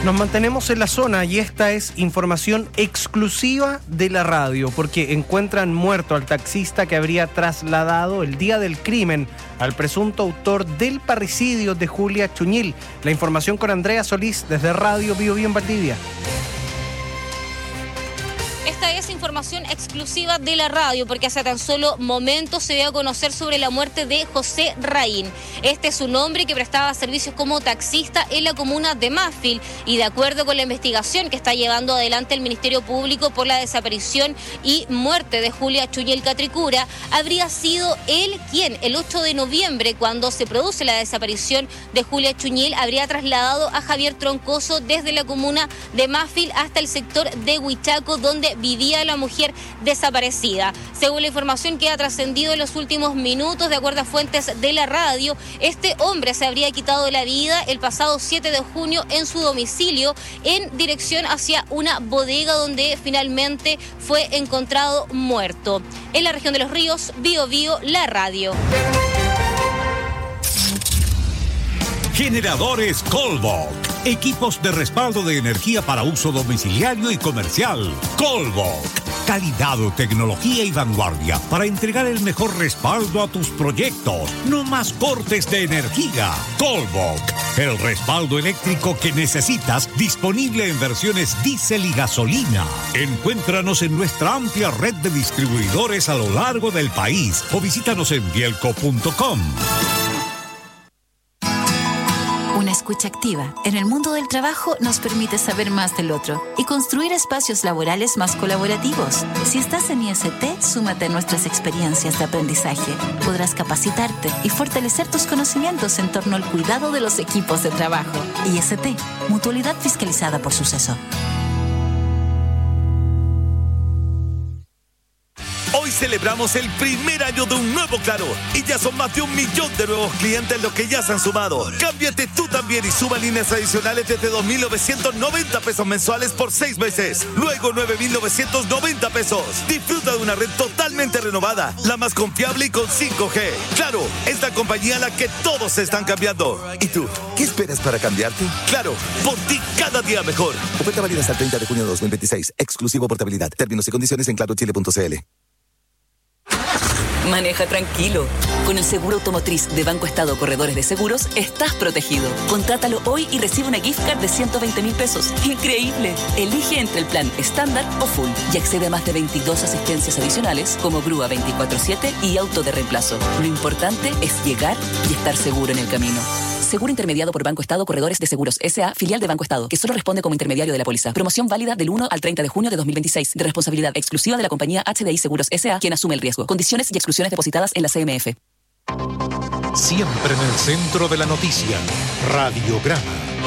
Nos mantenemos en la zona y esta es información exclusiva de la radio, porque encuentran muerto al taxista que habría trasladado el día del crimen al presunto autor del parricidio de Julia Chuñil. La información con Andrea Solís desde Radio Bio Bio en Valdivia. Esta es información exclusiva de la radio porque hace tan solo momentos se dio a conocer sobre la muerte de José Raín. Este es un hombre que prestaba servicios como taxista en la comuna de Mafil y de acuerdo con la investigación que está llevando adelante el Ministerio Público por la desaparición y muerte de Julia Chuñil Catricura, habría sido él quien el 8 de noviembre, cuando se produce la desaparición de Julia Chuñil, habría trasladado a Javier Troncoso desde la comuna de Mafil hasta el sector de Huichaco, donde vivía la mujer desaparecida. Según la información que ha trascendido en los últimos minutos, de acuerdo a fuentes de la radio, este hombre se habría quitado la vida el pasado 7 de junio en su domicilio en dirección hacia una bodega donde finalmente fue encontrado muerto. En la región de Los Ríos, Bio Bio, la radio. Generadores Colbok. Equipos de respaldo de energía para uso domiciliario y comercial. Colbok. Calidad, tecnología y vanguardia para entregar el mejor respaldo a tus proyectos. No más cortes de energía. Colbok. El respaldo eléctrico que necesitas, disponible en versiones diésel y gasolina. Encuéntranos en nuestra amplia red de distribuidores a lo largo del país o visítanos en bielco.com. Una escucha activa en el mundo del trabajo nos permite saber más del otro y construir espacios laborales más colaborativos. Si estás en IST, súmate a nuestras experiencias de aprendizaje. Podrás capacitarte y fortalecer tus conocimientos en torno al cuidado de los equipos de trabajo. IST, mutualidad fiscalizada por Suceso. Hoy celebramos el primer año de un nuevo Claro y ya son más de 1 millón de nuevos clientes los que ya se han sumado. Cámbiate tú también y suma líneas adicionales desde 2.990 pesos mensuales por 6 meses. Luego 9.990 pesos. Disfruta de una red totalmente renovada, la más confiable y con 5G. Claro, es la compañía a la que todos se están cambiando. ¿Y tú? ¿Qué esperas para cambiarte? Claro, por ti cada día mejor. Oferta válida hasta el 30 de junio de 2026. Exclusivo portabilidad. Términos y condiciones en clarochile.cl. Maneja tranquilo. Con el seguro automotriz de Banco Estado Corredores de Seguros, estás protegido. Contrátalo hoy y recibe una gift card de 120.000 pesos. ¡Increíble! Elige entre el plan estándar o full y accede a más de 22 asistencias adicionales como grúa 24/7 y auto de reemplazo. Lo importante es llegar y estar seguro en el camino. Seguro intermediado por Banco Estado Corredores de Seguros S.A., filial de Banco Estado, que solo responde como intermediario de la póliza. Promoción válida del 1 al 30 de junio de 2026, de responsabilidad exclusiva de la compañía HDI Seguros S.A., quien asume el riesgo. Condiciones y exclusiones depositadas en la CMF. Siempre en el centro de la noticia. Radiograma.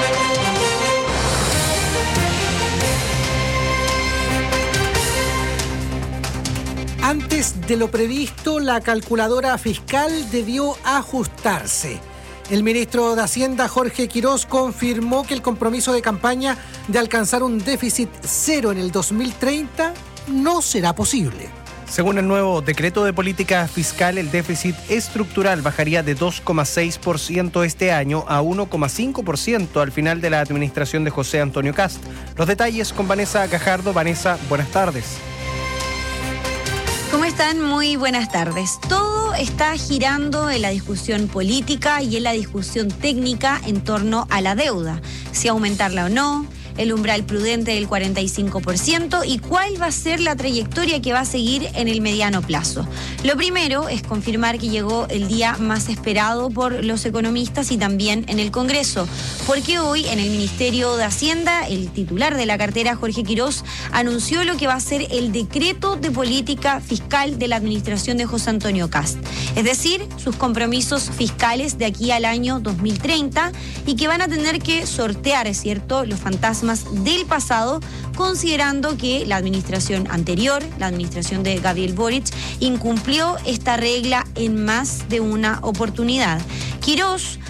Antes de lo previsto, la calculadora fiscal debió ajustarse. El ministro de Hacienda, Jorge Quirós, confirmó que el compromiso de campaña de alcanzar un déficit cero en el 2030 no será posible. Según el nuevo decreto de política fiscal, el déficit estructural bajaría de 2,6% este año a 1,5% al final de la administración de José Antonio Kast. Los detalles con Vanessa Gajardo. Vanessa, buenas tardes. ¿Cómo están? Muy buenas tardes. Todo está girando en la discusión política y en la discusión técnica en torno a la deuda. Si aumentarla o no, el umbral prudente del 45% y cuál va a ser la trayectoria que va a seguir en el mediano plazo. Lo primero es confirmar que llegó el día más esperado por los economistas y también en el Congreso, porque hoy en el Ministerio de Hacienda, el titular de la cartera, Jorge Quirós, anunció lo que va a ser el decreto de política fiscal de la administración de José Antonio Kast, es decir, sus compromisos fiscales de aquí al año 2030 y que van a tener que sortear, ¿cierto?, los fantasmas del pasado, considerando que la administración anterior, la administración de Gabriel Boric, incumplió esta regla en más de una oportunidad. Quirós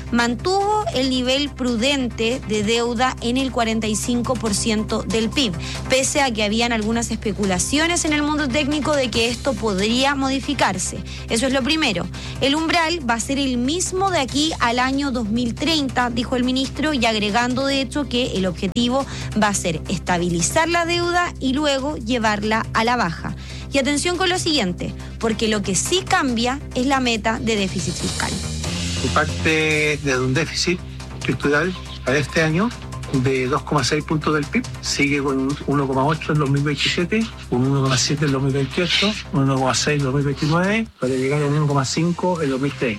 mantuvo el nivel prudente de deuda en el 45% del PIB, pese a que habían algunas especulaciones en el mundo técnico de que esto podría modificarse. Eso es lo primero. El umbral va a ser el mismo de aquí al año 2030, dijo el ministro, y agregando de hecho que el objetivo va a ser estabilizar la deuda y luego llevarla a la baja. Y atención con lo siguiente, porque lo que sí cambia es la meta de déficit fiscal. Parte de un déficit estructural para este año de 2,6 puntos del PIB, sigue con un 1,8 en 2027, un 1,7 en 2028, un 1,6 en 2029, para llegar a un 1,5 en 2030.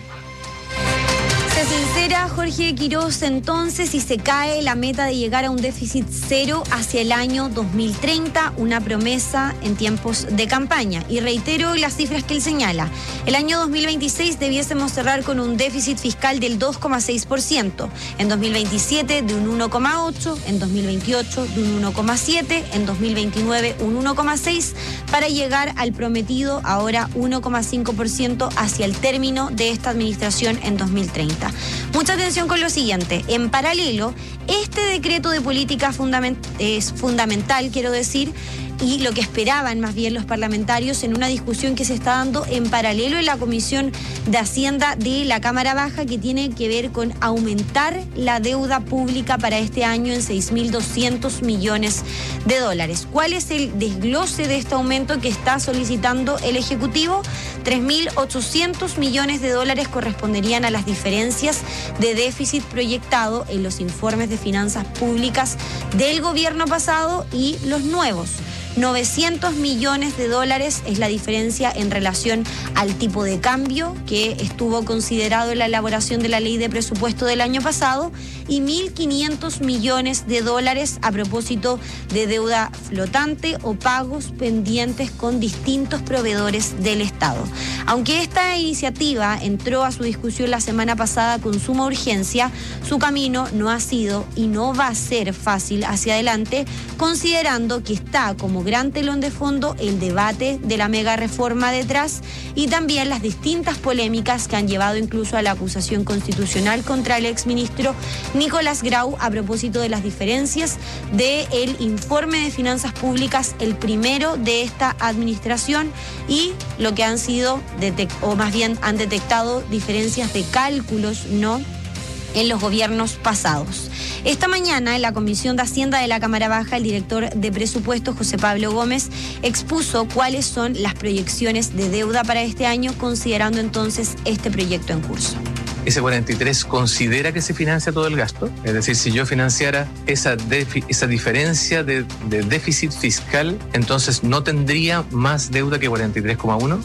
Se sincera Jorge Quirós entonces y se cae la meta de llegar a un déficit cero hacia el año 2030, una promesa en tiempos de campaña. Y reitero las cifras que él señala. El año 2026 debiésemos cerrar con un déficit fiscal del 2,6%, en 2027 de un 1,8%, en 2028 de un 1,7%, en 2029 un 1,6%, para llegar al prometido ahora 1,5% hacia el término de esta administración en 2030. Mucha atención con lo siguiente. En paralelo, este decreto de política es fundamental, quiero decir, y lo que esperaban más bien los parlamentarios en una discusión que se está dando en paralelo en la Comisión de Hacienda de la Cámara Baja, que tiene que ver con aumentar la deuda pública para este año en 6.200 millones de dólares. ¿Cuál es el desglose de este aumento que está solicitando el Ejecutivo? 3.800 millones de dólares corresponderían a las diferencias de déficit proyectado en los informes de finanzas públicas del gobierno pasado y los nuevos. 900 millones de dólares es la diferencia en relación al tipo de cambio que estuvo considerado en la elaboración de la ley de presupuesto del año pasado, y 1.500 millones de dólares a propósito de deuda flotante o pagos pendientes con distintos proveedores del Estado. Aunque esta iniciativa entró a su discusión la semana pasada con suma urgencia, su camino no ha sido y no va a ser fácil hacia adelante, considerando que está como gran telón de fondo el debate de la mega reforma detrás y también las distintas polémicas que han llevado incluso a la acusación constitucional contra el exministro Nicolás Grau a propósito de las diferencias del informe de finanzas públicas, el primero de esta administración, y lo que han sido, o más bien han detectado diferencias de cálculos, ¿no?, en los gobiernos pasados. Esta mañana en la Comisión de Hacienda de la Cámara Baja, el director de presupuestos, José Pablo Gómez, expuso cuáles son las proyecciones de deuda para este año, considerando entonces este proyecto en curso. Ese 43 considera que se financia todo el gasto. Es decir, si yo financiara esa diferencia de déficit fiscal, entonces no tendría más deuda que 43,1.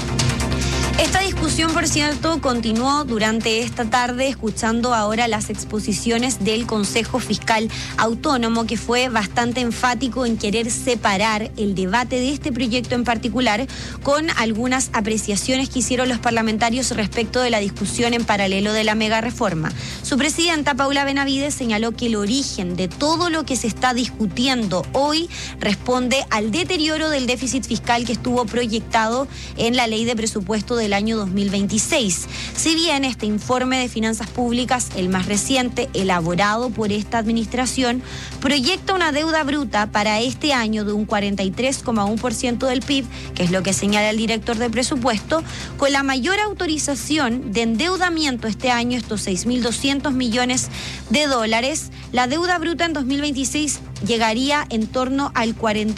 Esta discusión, por cierto, continuó durante esta tarde, escuchando ahora las exposiciones del Consejo Fiscal Autónomo, que fue bastante enfático en querer separar el debate de este proyecto en particular con algunas apreciaciones que hicieron los parlamentarios respecto de la discusión en paralelo de la mega reforma. Su presidenta, Paula Benavides, señaló que el origen de todo lo que se está discutiendo hoy responde al deterioro del déficit fiscal que estuvo proyectado en la ley de presupuesto del año 2026. Si bien este informe de finanzas públicas, el más reciente, elaborado por esta administración, proyecta una deuda bruta para este año de un 43,1% del PIB, que es lo que señala el director de presupuesto, con la mayor autorización de endeudamiento este año, estos 6.200 millones de dólares, la deuda bruta en 2026 llegaría en torno al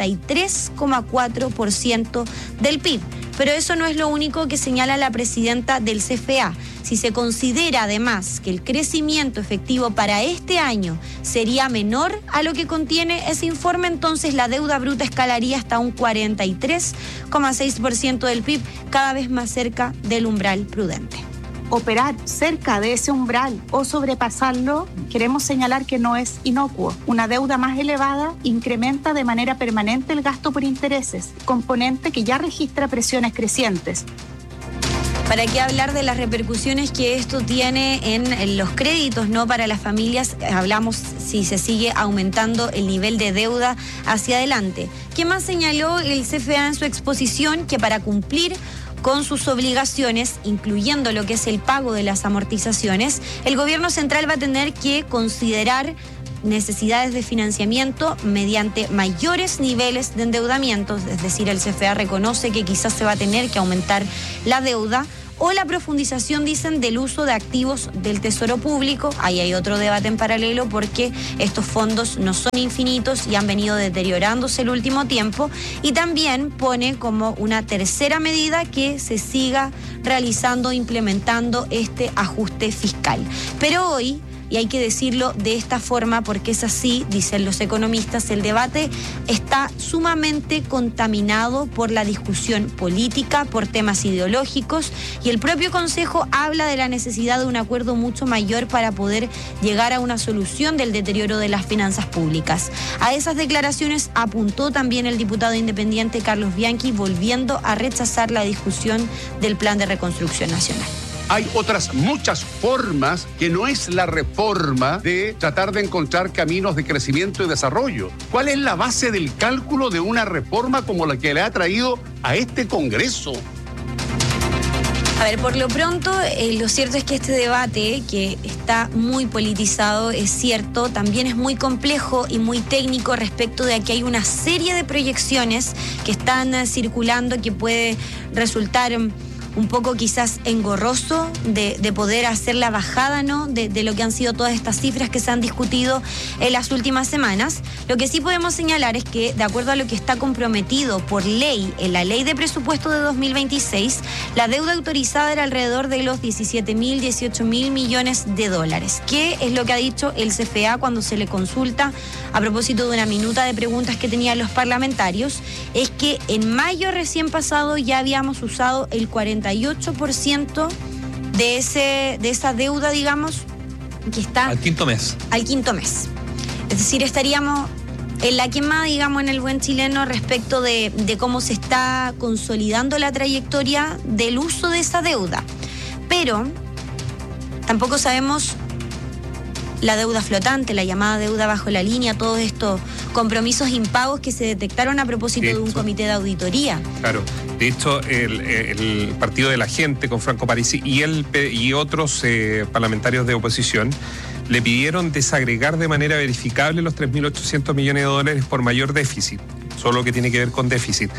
43,4% del PIB. Pero eso no es lo único que señala la presidenta del CFA. Si se considera además que el crecimiento efectivo para este año sería menor a lo que contiene ese informe, entonces la deuda bruta escalaría hasta un 43,6% del PIB, cada vez más cerca del umbral prudente. Operar cerca de ese umbral o sobrepasarlo, queremos señalar que no es inocuo. Una deuda más elevada incrementa de manera permanente el gasto por intereses, componente que ya registra presiones crecientes. ¿Para qué hablar de las repercusiones que esto tiene en los créditos, no, para las familias? Hablamos si se sigue aumentando el nivel de deuda hacia adelante. ¿Qué más señaló el CFA en su exposición? Que para cumplir con sus obligaciones, incluyendo lo que es el pago de las amortizaciones, el gobierno central va a tener que considerar necesidades de financiamiento mediante mayores niveles de endeudamiento, es decir, el CFA reconoce que quizás se va a tener que aumentar la deuda, o la profundización, dicen, del uso de activos del Tesoro Público. Ahí hay otro debate en paralelo porque estos fondos no son infinitos y han venido deteriorándose el último tiempo, y también pone como una tercera medida que se siga realizando, implementando este ajuste fiscal. Pero hoy, y hay que decirlo de esta forma porque es así, dicen los economistas, el debate está sumamente contaminado por la discusión política, por temas ideológicos, y el propio Consejo habla de la necesidad de un acuerdo mucho mayor para poder llegar a una solución del deterioro de las finanzas públicas. A esas declaraciones apuntó también el diputado independiente Carlos Bianchi, volviendo a rechazar la discusión del Plan de Reconstrucción Nacional. Hay otras muchas formas que no es la reforma de tratar de encontrar caminos de crecimiento y desarrollo. ¿Cuál es la base del cálculo de una reforma como la que le ha traído a este Congreso? A ver, por lo pronto, lo cierto es que este debate, que está muy politizado, es cierto, también es muy complejo y muy técnico respecto de que hay una serie de proyecciones que están circulando que puede resultar un poco quizás engorroso de poder hacer la bajada, ¿no?, de lo que han sido todas estas cifras que se han discutido en las últimas semanas. Lo que sí podemos señalar es que, de acuerdo a lo que está comprometido por ley en la ley de presupuesto de 2026, la deuda autorizada era alrededor de los 17.000, 18.000 millones de dólares. ¿Qué es lo que ha dicho el CFA cuando se le consulta a propósito de una minuta de preguntas que tenían los parlamentarios? Es que en mayo recién pasado ya habíamos usado el 48% de esa deuda, digamos, que está al quinto mes. Es decir, estaríamos en la quemada, digamos, en el buen chileno respecto de cómo se está consolidando la trayectoria del uso de esa deuda. Pero tampoco sabemos la deuda flotante, la llamada deuda bajo la línea, todos estos compromisos impagos que se detectaron a propósito de un comité de auditoría. Claro, de hecho, el Partido de la Gente con Franco Parisi y otros parlamentarios de oposición le pidieron desagregar de manera verificable los 3.800 millones de dólares por mayor déficit, solo que tiene que ver con déficit.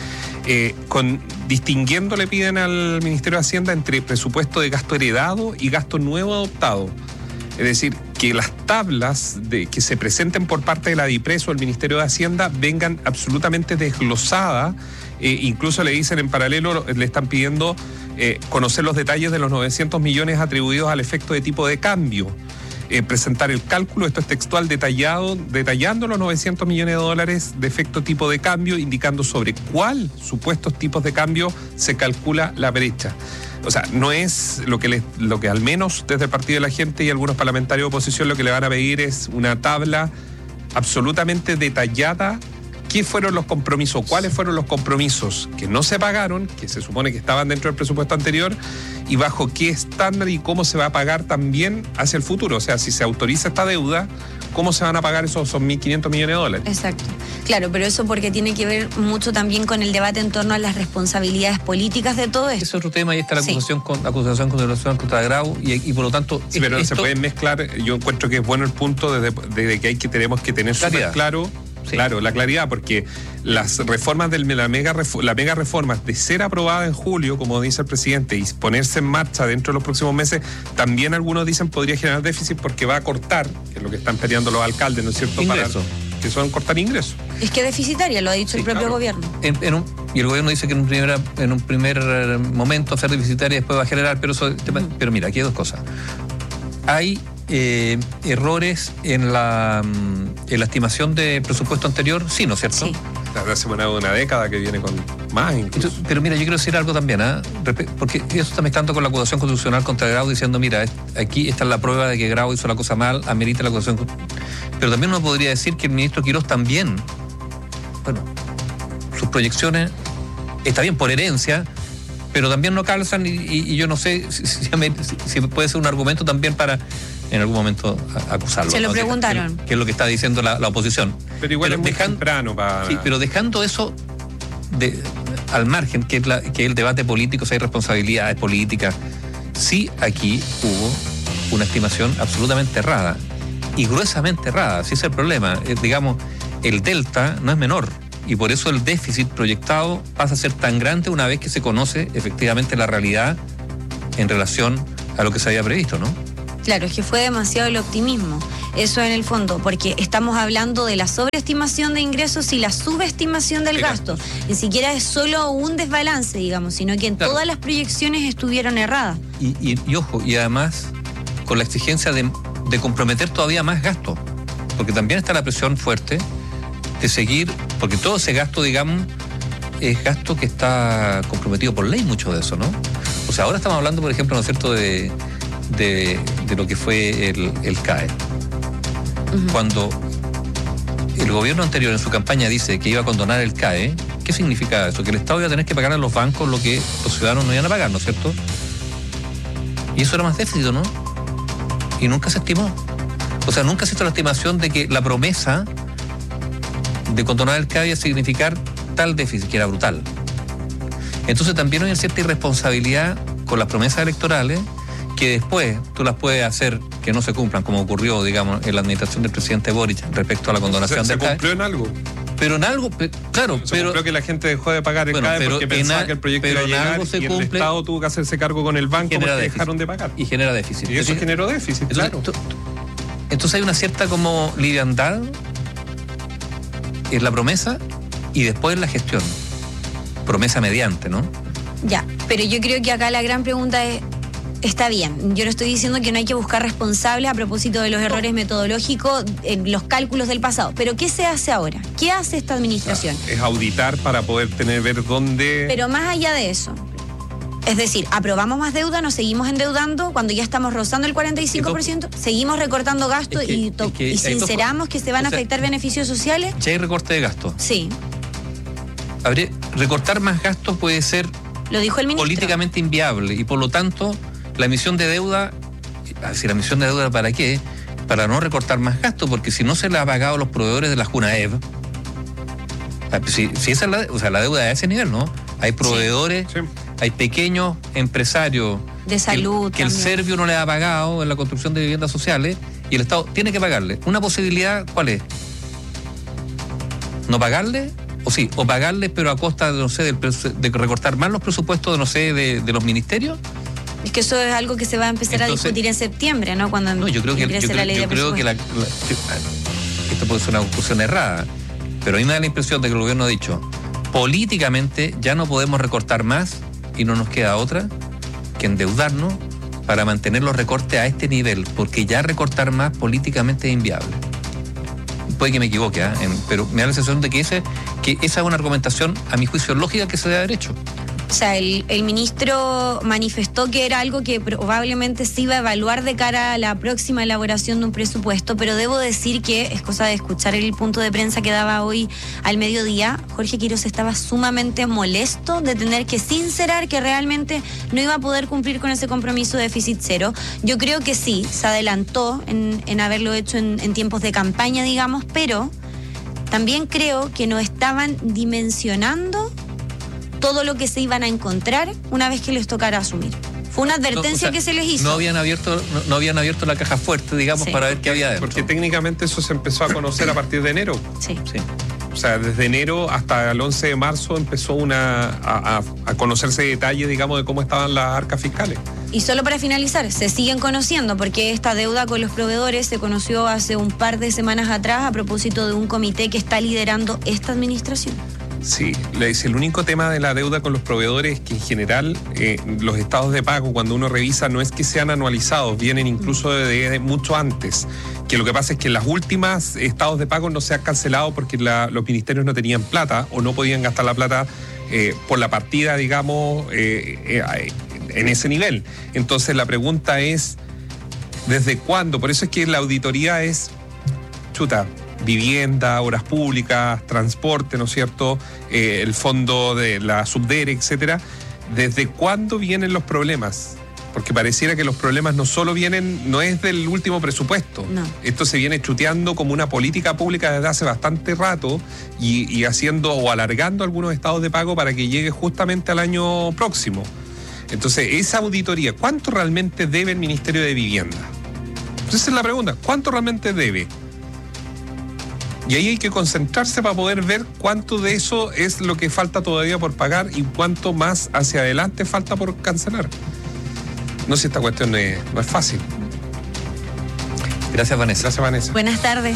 Distinguiendo le piden al Ministerio de Hacienda entre presupuesto de gasto heredado y gasto nuevo adoptado. Es decir, que las tablas que se presenten por parte de la DIPRES o el Ministerio de Hacienda vengan absolutamente desglosadas. Incluso le dicen en paralelo, le están pidiendo conocer los detalles de los 900 millones atribuidos al efecto de tipo de cambio. Presentar el cálculo, esto es textual, detallando los 900 millones de dólares de efecto tipo de cambio, indicando sobre cuál supuestos tipos de cambio se calcula la brecha. O sea, no es lo que al menos desde el Partido de la Gente y algunos parlamentarios de oposición lo que le van a pedir es una tabla absolutamente detallada. ¿Qué fueron los compromisos? ¿Cuáles fueron los compromisos que no se pagaron, que se supone que estaban dentro del presupuesto anterior, y bajo qué estándar y cómo se va a pagar también hacia el futuro? O sea, si se autoriza esta deuda, ¿cómo se van a pagar esos 1.500 millones de dólares? Exacto. Claro, pero eso porque tiene que ver mucho también con el debate en torno a las responsabilidades políticas de todo esto. Es otro tema, y está la acusación contra Grau, y por lo tanto... Sí, pero se pueden mezclar. Yo encuentro que es bueno el punto desde que tenemos que tener súper claro. Sí. Claro, la claridad, porque las reformas la mega reforma, de ser aprobada en julio, como dice el presidente, y ponerse en marcha dentro de los próximos meses, también algunos dicen podría generar déficit porque va a cortar, que es lo que están peleando los alcaldes, ¿no es cierto? Ingresos. Que son cortar ingresos. Es que deficitaria, lo ha dicho el propio gobierno. Y el gobierno dice que en un primer momento ser deficitaria después va a generar, pero mira, aquí hay dos cosas. Hay errores en la estimación de presupuesto anterior, sí, ¿no es cierto? Sí. Hace una década que viene con más incluso. Entonces, pero mira, yo quiero decir algo también, porque eso está mezclando con la acusación constitucional contra Grau, diciendo, mira, aquí está la prueba de que Grau hizo la cosa mal, amerita la acusación. Pero también uno podría decir que el ministro Quirós también, sus proyecciones, está bien por herencia, pero también no calzan, y yo no sé si puede ser un argumento también para en algún momento acusarlo. Se lo preguntaron. Que es lo que está diciendo la oposición. Pero igual es muy temprano para... Sí, pero dejando eso al margen, que es el debate político, si hay responsabilidades políticas, sí aquí hubo una estimación absolutamente errada y gruesamente errada. Ese es el problema. Digamos, el delta no es menor y por eso el déficit proyectado pasa a ser tan grande una vez que se conoce efectivamente la realidad en relación a lo que se había previsto, ¿no? Claro, es que fue demasiado el optimismo. Eso en el fondo, porque estamos hablando de la sobreestimación de ingresos y la subestimación del gasto. Ni siquiera es solo un desbalance, digamos, sino que en todas las proyecciones estuvieron erradas. Y ojo, y además con la exigencia de comprometer todavía más gasto, porque también está la presión fuerte de seguir, porque todo ese gasto, digamos, es gasto que está comprometido por ley, mucho de eso, ¿no? O sea, ahora estamos hablando, por ejemplo, ¿no es cierto?, de lo que fue el CAE. Cuando el gobierno anterior en su campaña dice que iba a condonar el CAE, ¿qué significa eso? Que el Estado iba a tener que pagar a los bancos lo que los ciudadanos no iban a pagar, ¿no es cierto? Y eso era más déficit, ¿no? Y nunca se estimó. O sea, nunca se hizo la estimación de que la promesa de condonar el CAE iba a significar tal déficit, que era brutal. Entonces también hay una cierta irresponsabilidad con las promesas electorales que después tú las puedes hacer que no se cumplan, como ocurrió, digamos, en la administración del presidente Boric respecto a la condonación del CAE. ¿Se cumplió en algo? Pero en algo, claro. Se cumplió que la gente dejó de pagar el CAE porque pensaba que el proyecto iba a llegar y el Estado tuvo que hacerse cargo con el banco porque dejaron de pagar. Y genera déficit. Y eso generó déficit, claro. Entonces hay una cierta como liviandad en la promesa y después en la gestión. Promesa mediante, ¿no? Ya, pero yo creo que acá la gran pregunta es, está bien, yo no estoy diciendo que no hay que buscar responsables a propósito de los errores metodológicos en los cálculos del pasado, pero ¿qué se hace ahora? ¿Qué hace esta administración? Es auditar para poder ver dónde... Pero más allá de eso, es decir, aprobamos más deuda, nos seguimos endeudando cuando ya estamos rozando el 45%, seguimos recortando gastos y sinceramos que se van a afectar beneficios sociales. ¿Ya hay recorte de gastos? Sí. Recortar más gastos puede ser, lo dijo el ministro, políticamente inviable y por lo tanto la emisión de deuda, si la emisión de deuda ¿para qué? Para no recortar más gastos, porque si no se le ha pagado a los proveedores de la Junaev, si esa es la deuda de ese nivel, ¿no? Hay proveedores, sí. Hay pequeños empresarios de salud que el Servio no le ha pagado en la construcción de viviendas sociales y el Estado tiene que pagarle. Una posibilidad, ¿cuál es? ¿No pagarle? O pagarle, pero a costa de, no sé, de recortar más los presupuestos, no sé, de los ministerios. Es que eso es algo que se va a empezar a discutir en septiembre, ¿no? Cuando ingrese la ley de presupuesto. Yo creo que esto puede ser una conclusión errada, pero a mí me da la impresión de que el gobierno ha dicho, políticamente ya no podemos recortar más y no nos queda otra que endeudarnos para mantener los recortes a este nivel, porque ya recortar más políticamente es inviable. Puede que me equivoque, pero me da la sensación de que esa es una argumentación, a mi juicio, lógica que se debe haber hecho. O sea, el ministro manifestó que era algo que probablemente se iba a evaluar de cara a la próxima elaboración de un presupuesto, pero debo decir que es cosa de escuchar el punto de prensa que daba hoy al mediodía. Jorge Quiroz estaba sumamente molesto de tener que sincerar que realmente no iba a poder cumplir con ese compromiso de déficit cero. Yo creo que sí, se adelantó en haberlo hecho en tiempos de campaña, digamos, pero también creo que no estaban dimensionando todo lo que se iban a encontrar una vez que les tocara asumir. Fue una advertencia que se les hizo. No habían abierto la caja fuerte, digamos, para ver qué había dentro. Porque técnicamente eso se empezó a conocer a partir de enero. Sí. O sea, desde enero hasta el 11 de marzo empezó a conocerse detalles, digamos, de cómo estaban las arcas fiscales. Y solo para finalizar, se siguen conociendo porque esta deuda con los proveedores se conoció hace un par de semanas atrás a propósito de un comité que está liderando esta administración. Sí, el único tema de la deuda con los proveedores es que en general los estados de pago, cuando uno revisa, no es que sean anualizados, vienen incluso de mucho antes. Que lo que pasa es que las últimas estados de pago no se han cancelado porque los ministerios no tenían plata o no podían gastar la plata por la partida, digamos, en ese nivel. Entonces la pregunta es, ¿desde cuándo? Por eso es que la auditoría es, vivienda, obras públicas, transporte, ¿no es cierto? El fondo de la Subdere, etcétera. ¿Desde cuándo vienen los problemas? porque pareciera que los problemas no es del último presupuesto. No. Esto se viene chuteando como una política pública desde hace bastante rato y haciendo o alargando algunos estados de pago para que llegue justamente al año próximo. Entonces, esa auditoría, ¿cuánto realmente debe el Ministerio de Vivienda? Esa es la pregunta, ¿cuánto realmente debe? Y ahí hay que concentrarse para poder ver cuánto de eso es lo que falta todavía por pagar y cuánto más hacia adelante falta por cancelar. No sé si esta cuestión no es fácil. Gracias, Vanessa. Gracias, Vanessa. Buenas tardes.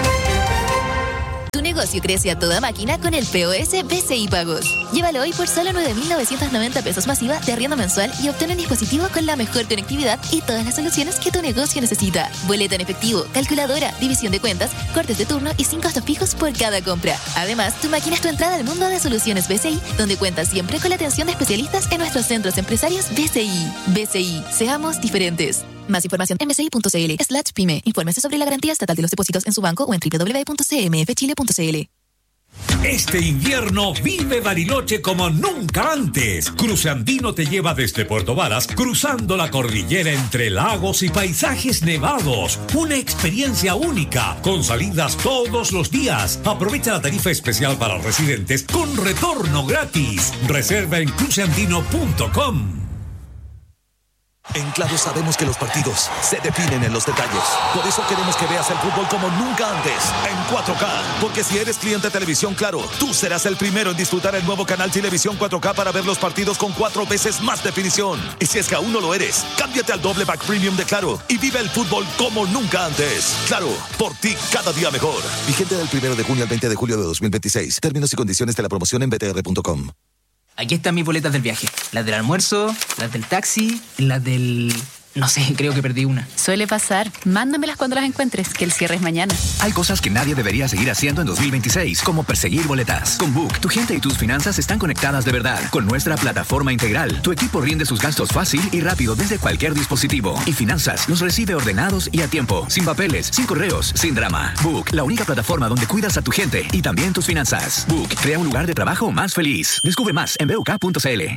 Tu negocio crece a toda máquina con el POS BCI Pagos. Llévalo hoy por solo 9.990 pesos masiva de arriendo mensual y obtén un dispositivo con la mejor conectividad y todas las soluciones que tu negocio necesita. Boleta en efectivo, calculadora, división de cuentas, cortes de turno y 5 costos fijos por cada compra. Además, tu máquina es tu entrada al mundo de soluciones BCI, donde cuentas siempre con la atención de especialistas en nuestros centros empresarios BCI. BCI, seamos diferentes. Más información en bci.cl/pyme. Infórmese sobre la garantía estatal de los depósitos en su banco o en www.cmfchile.cl. Este invierno vive Bariloche como nunca antes. Cruce Andino te lleva desde Puerto Varas, cruzando la cordillera entre lagos y paisajes nevados. Una experiencia única, con salidas todos los días. Aprovecha la tarifa especial para residentes con retorno gratis. Reserva en cruceandino.com. En Claro sabemos que los partidos se definen en los detalles. Por eso queremos que veas el fútbol como nunca antes, en 4K. Porque si eres cliente de Televisión Claro, tú serás el primero en disfrutar el nuevo canal Televisión 4K para ver los partidos con 4 veces más definición. Y si es que aún no lo eres, cámbiate al doble pack premium de Claro y vive el fútbol como nunca antes. Claro, por ti cada día mejor. Vigente del 1 de junio al 20 de julio de 2026. Términos y condiciones de la promoción en btr.com. Aquí están mis boletas del viaje. Las del almuerzo, las del taxi, las del... No sé, creo que perdí una. Suele pasar. Mándamelas cuando las encuentres, que el cierre es mañana. Hay cosas que nadie debería seguir haciendo en 2026, como perseguir boletas. Con Book, tu gente y tus finanzas están conectadas de verdad. Con nuestra plataforma integral, tu equipo rinde sus gastos fácil y rápido desde cualquier dispositivo. Y Finanzas los recibe ordenados y a tiempo, sin papeles, sin correos, sin drama. Book, la única plataforma donde cuidas a tu gente y también tus finanzas. Book, crea un lugar de trabajo más feliz. Descubre más en buk.cl.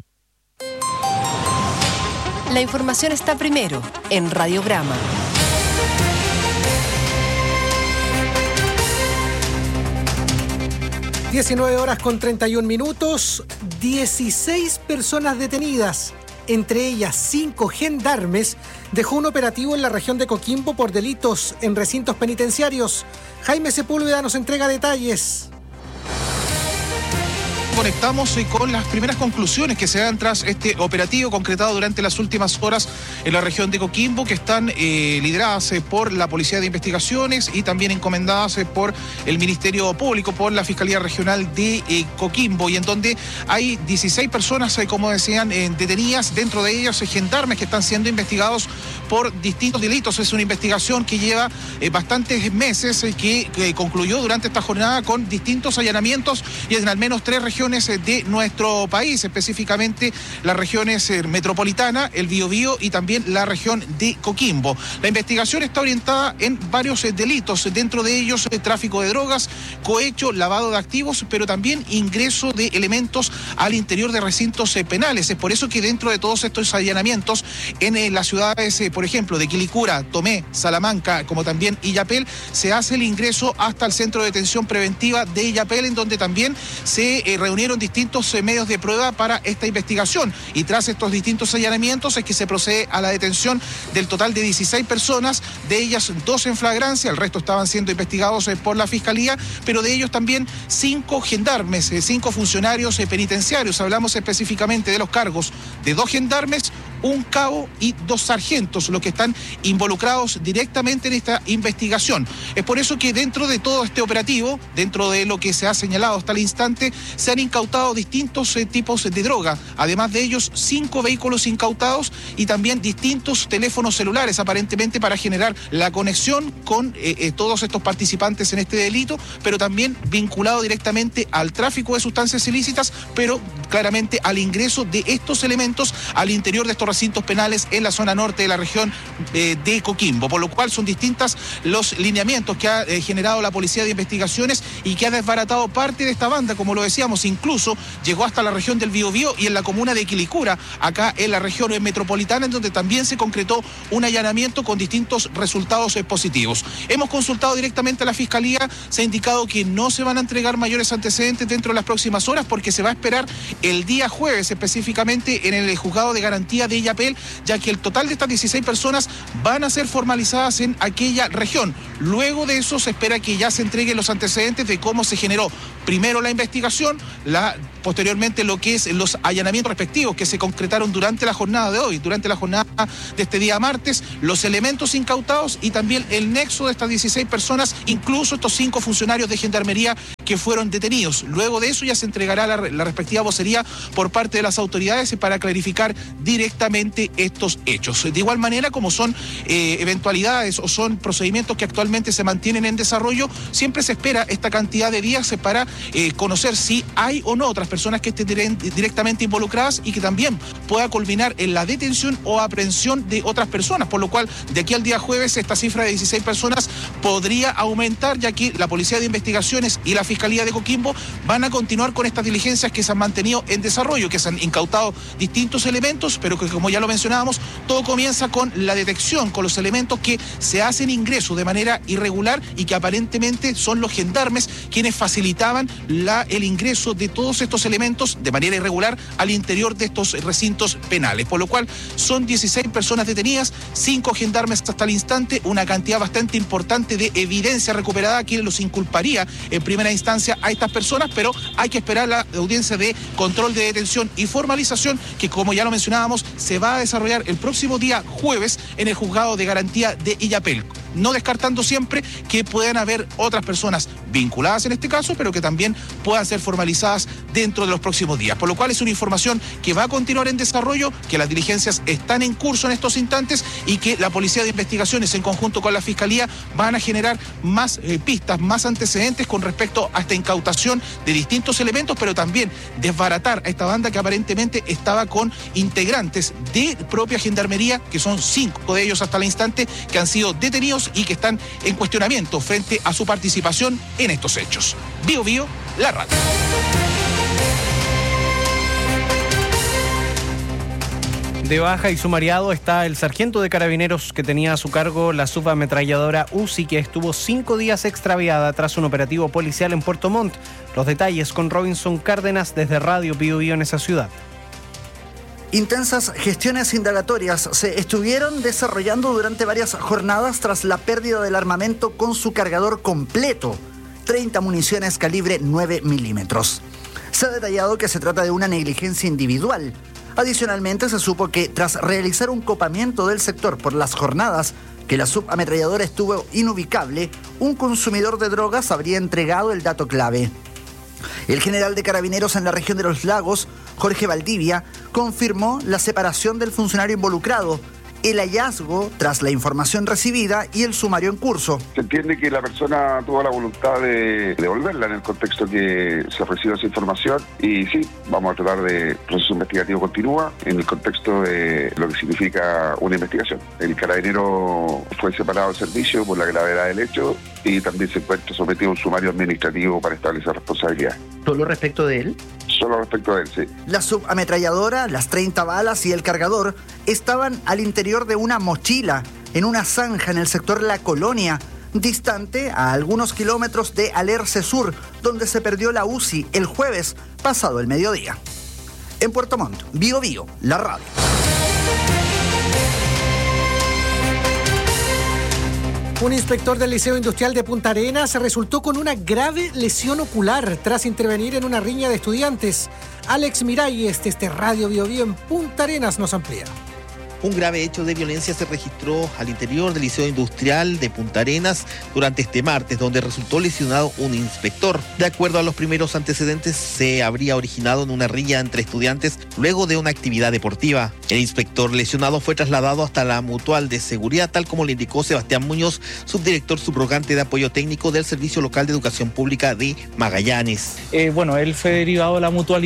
La información está primero en Radiograma. (19:31). 16 personas detenidas, entre ellas 5 gendarmes, dejó un operativo en la región de Coquimbo por delitos en recintos penitenciarios. Jaime Sepúlveda nos entrega detalles. Conectamos con las primeras conclusiones que se dan tras este operativo concretado durante las últimas horas en la región de Coquimbo, que están lideradas por la Policía de Investigaciones y también encomendadas por el Ministerio Público, por la Fiscalía Regional de Coquimbo, y en donde hay 16 personas, como decían, detenidas, dentro de ellas gendarmes que están siendo investigados por distintos delitos. Es una investigación que lleva bastantes meses, que concluyó durante esta jornada con distintos allanamientos y en al menos 3 regiones de nuestro país, específicamente las regiones metropolitana, el Biobío y también la región de Coquimbo. La investigación está orientada en varios delitos, dentro de ellos tráfico de drogas, cohecho, lavado de activos, pero también ingreso de elementos al interior de recintos penales. Es por eso que dentro de todos estos allanamientos en las ciudades, por ejemplo, de Quilicura, Tomé, Salamanca, como también Illapel, se hace el ingreso hasta el centro de detención preventiva de Illapel, en donde también se reunieron distintos medios de prueba para esta investigación, y tras estos distintos allanamientos es que se procede a la detención del total de 16 personas, de ellas 2 en flagrancia, el resto estaban siendo investigados por la Fiscalía, pero de ellos también 5 gendarmes, 5 funcionarios penitenciarios. Hablamos específicamente de los cargos de 2 gendarmes, 1 cabo y 2 sargentos, los que están involucrados directamente en esta investigación. Es por eso que dentro de todo este operativo, dentro de lo que se ha señalado hasta el instante, se han incautado distintos tipos de droga. Además de ellos, 5 vehículos incautados y también distintos teléfonos celulares, aparentemente para generar la conexión con todos estos participantes en este delito, pero también vinculado directamente al tráfico de sustancias ilícitas, pero claramente al ingreso de estos elementos al interior de estos recintos penales en la zona norte de la región de Coquimbo, por lo cual son distintas los lineamientos que ha generado la Policía de Investigaciones y que ha desbaratado parte de esta banda, como lo decíamos, incluso llegó hasta la región del Biobío y en la comuna de Quilicura, acá en la región metropolitana, en donde también se concretó un allanamiento con distintos resultados positivos. Hemos consultado directamente a la Fiscalía, se ha indicado que no se van a entregar mayores antecedentes dentro de las próximas horas porque se va a esperar el día jueves específicamente en el juzgado de garantía de Illapel, ya que el total de estas 16 personas van a ser formalizadas en aquella región. Luego de eso se espera que ya se entreguen los antecedentes de cómo se generó primero la investigación, posteriormente lo que es los allanamientos respectivos que se concretaron durante la jornada de hoy, durante la jornada de este día martes, los elementos incautados y también el nexo de estas 16 personas, incluso estos 5 funcionarios de Gendarmería que fueron detenidos. Luego de eso ya se entregará la respectiva vocería por parte de las autoridades para clarificar directamente estos hechos. De igual manera, como son eventualidades o son procedimientos que actualmente se mantienen en desarrollo, siempre se espera esta cantidad de días para conocer si hay o no otras personas que estén directamente involucradas y que también pueda culminar en la detención o aprehensión de otras personas, por lo cual de aquí al día jueves esta cifra de 16 personas podría aumentar, ya que la Policía de Investigaciones y la Fiscalía de Coquimbo van a continuar con estas diligencias que se han mantenido en desarrollo, que se han incautado distintos elementos, pero que, como ya lo mencionábamos, todo comienza con la detección, con los elementos que se hacen ingreso de manera irregular y que aparentemente son los gendarmes quienes facilitaban el ingreso de todos estos elementos de manera irregular al interior de estos recintos penales, por lo cual son 16 personas detenidas, 5 gendarmes hasta el instante, una cantidad bastante importante de evidencia recuperada que los inculparía en primera instancia a estas personas, pero hay que esperar la audiencia de control de detención y formalización que, como ya lo mencionábamos, se va a desarrollar el próximo día jueves en el juzgado de garantía de Illapel, no descartando siempre que puedan haber otras personas vinculadas en este caso, pero que también puedan ser formalizadas dentro de los próximos días, por lo cual es una información que va a continuar en desarrollo, que las diligencias están en curso en estos instantes y que la Policía de Investigaciones en conjunto con la Fiscalía van a generar más pistas, más antecedentes con respecto a esta incautación de distintos elementos, pero también desbaratar a esta banda que aparentemente estaba con integrantes de propia Gendarmería, que son 5 de ellos hasta el instante que han sido detenidos y que están en cuestionamiento frente a su participación en estos hechos. Bio Bio, la radio. De baja y sumariado está el sargento de carabineros que tenía a su cargo la subametralladora Uzi, que estuvo 5 días extraviada tras un operativo policial en Puerto Montt. Los detalles con Robinson Cárdenas desde Radio Bio Bio en esa ciudad. Intensas gestiones indagatorias se estuvieron desarrollando durante varias jornadas tras la pérdida del armamento con su cargador completo, 30 municiones calibre 9 milímetros. Se ha detallado que se trata de una negligencia individual. Adicionalmente, se supo que tras realizar un copamiento del sector por las jornadas que la subametralladora estuvo inubicable, un consumidor de drogas habría entregado el dato clave. El general de Carabineros en la región de Los Lagos, Jorge Valdivia, confirmó la separación del funcionario involucrado, el hallazgo tras la información recibida y el sumario en curso. Se entiende que la persona tuvo la voluntad de devolverla en el contexto que se recibió esa información y sí, vamos a tratar de proceso investigativo continúa en el contexto de lo que significa una investigación. El carabinero fue separado del servicio por la gravedad del hecho y también se encuentra sometido a un sumario administrativo para establecer responsabilidad. ¿Solo respecto de él? Solo respecto de él, sí. La subametralladora, las 30 balas y el cargador estaban al interior de una mochila en una zanja en el sector La Colonia, distante a algunos kilómetros de Alerce Sur, donde se perdió la Uzi el jueves pasado el mediodía. En Puerto Montt, Bio Bio, la radio. Un inspector del Liceo Industrial de Punta Arenas resultó con una grave lesión ocular tras intervenir en una riña de estudiantes. Alex Miralles, desde Radio Bio Bio en Punta Arenas, nos amplía. Un grave hecho de violencia se registró al interior del Liceo Industrial de Punta Arenas durante este martes, donde resultó lesionado un inspector. De acuerdo a los primeros antecedentes, se habría originado en una riña entre estudiantes luego de una actividad deportiva. El inspector lesionado fue trasladado hasta la Mutual de Seguridad, tal como le indicó Sebastián Muñoz, subdirector subrogante de apoyo técnico del Servicio Local de Educación Pública de Magallanes. Él fue derivado a la mutualidad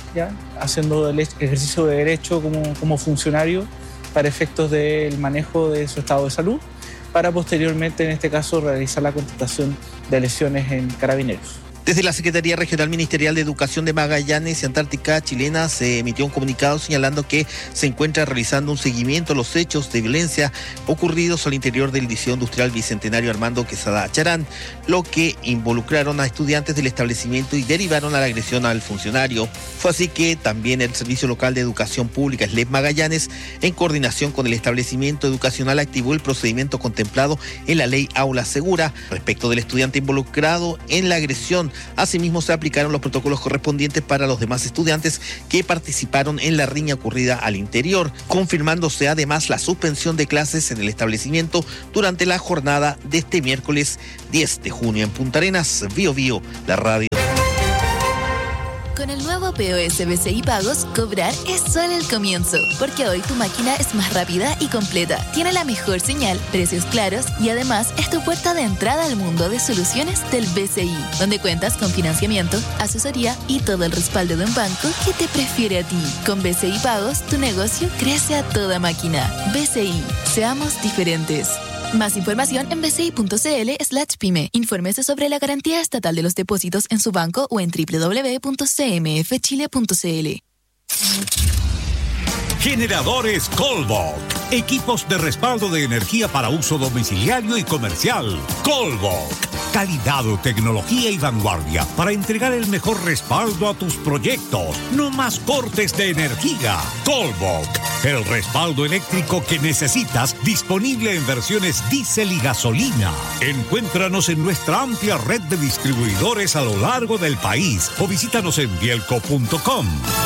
ya haciendo el ejercicio de derecho como funcionario para efectos del manejo de su estado de salud, para posteriormente, en este caso, realizar la contratación de lesiones en Carabineros. Desde la Secretaría Regional Ministerial de Educación de Magallanes y Antártica Chilena se emitió un comunicado señalando que se encuentra realizando un seguimiento a los hechos de violencia ocurridos al interior del Liceo Industrial Bicentenario Armando Quesada Charán, lo que involucraron a estudiantes del establecimiento y derivaron a la agresión al funcionario. Fue así que también el Servicio Local de Educación Pública, SLEP Magallanes, en coordinación con el establecimiento educacional, activó el procedimiento contemplado en la Ley Aula Segura respecto del estudiante involucrado en la agresión. Asimismo, se aplicaron los protocolos correspondientes para los demás estudiantes que participaron en la riña ocurrida al interior, confirmándose además la suspensión de clases en el establecimiento durante la jornada de este miércoles 10 de junio. En Punta Arenas, Bio Bio, la radio. Con el nuevo POS BCI Pagos, cobrar es solo el comienzo, porque hoy tu máquina es más rápida y completa, tiene la mejor señal, precios claros y además es tu puerta de entrada al mundo de soluciones del BCI, donde cuentas con financiamiento, asesoría y todo el respaldo de un banco que te prefiere a ti. Con BCI Pagos, tu negocio crece a toda máquina. BCI, seamos diferentes. Más información en bci.cl/pyme. Infórmese sobre la garantía estatal de los depósitos en su banco o en www.cmfchile.cl. Generadores Colbok. Equipos de respaldo de energía para uso domiciliario y comercial. Colbok. Calidad, tecnología y vanguardia para entregar el mejor respaldo a tus proyectos. No más cortes de energía. Colbok. El respaldo eléctrico que necesitas, disponible en versiones diésel y gasolina. Encuéntranos en nuestra amplia red de distribuidores a lo largo del país o visítanos en bielco.com.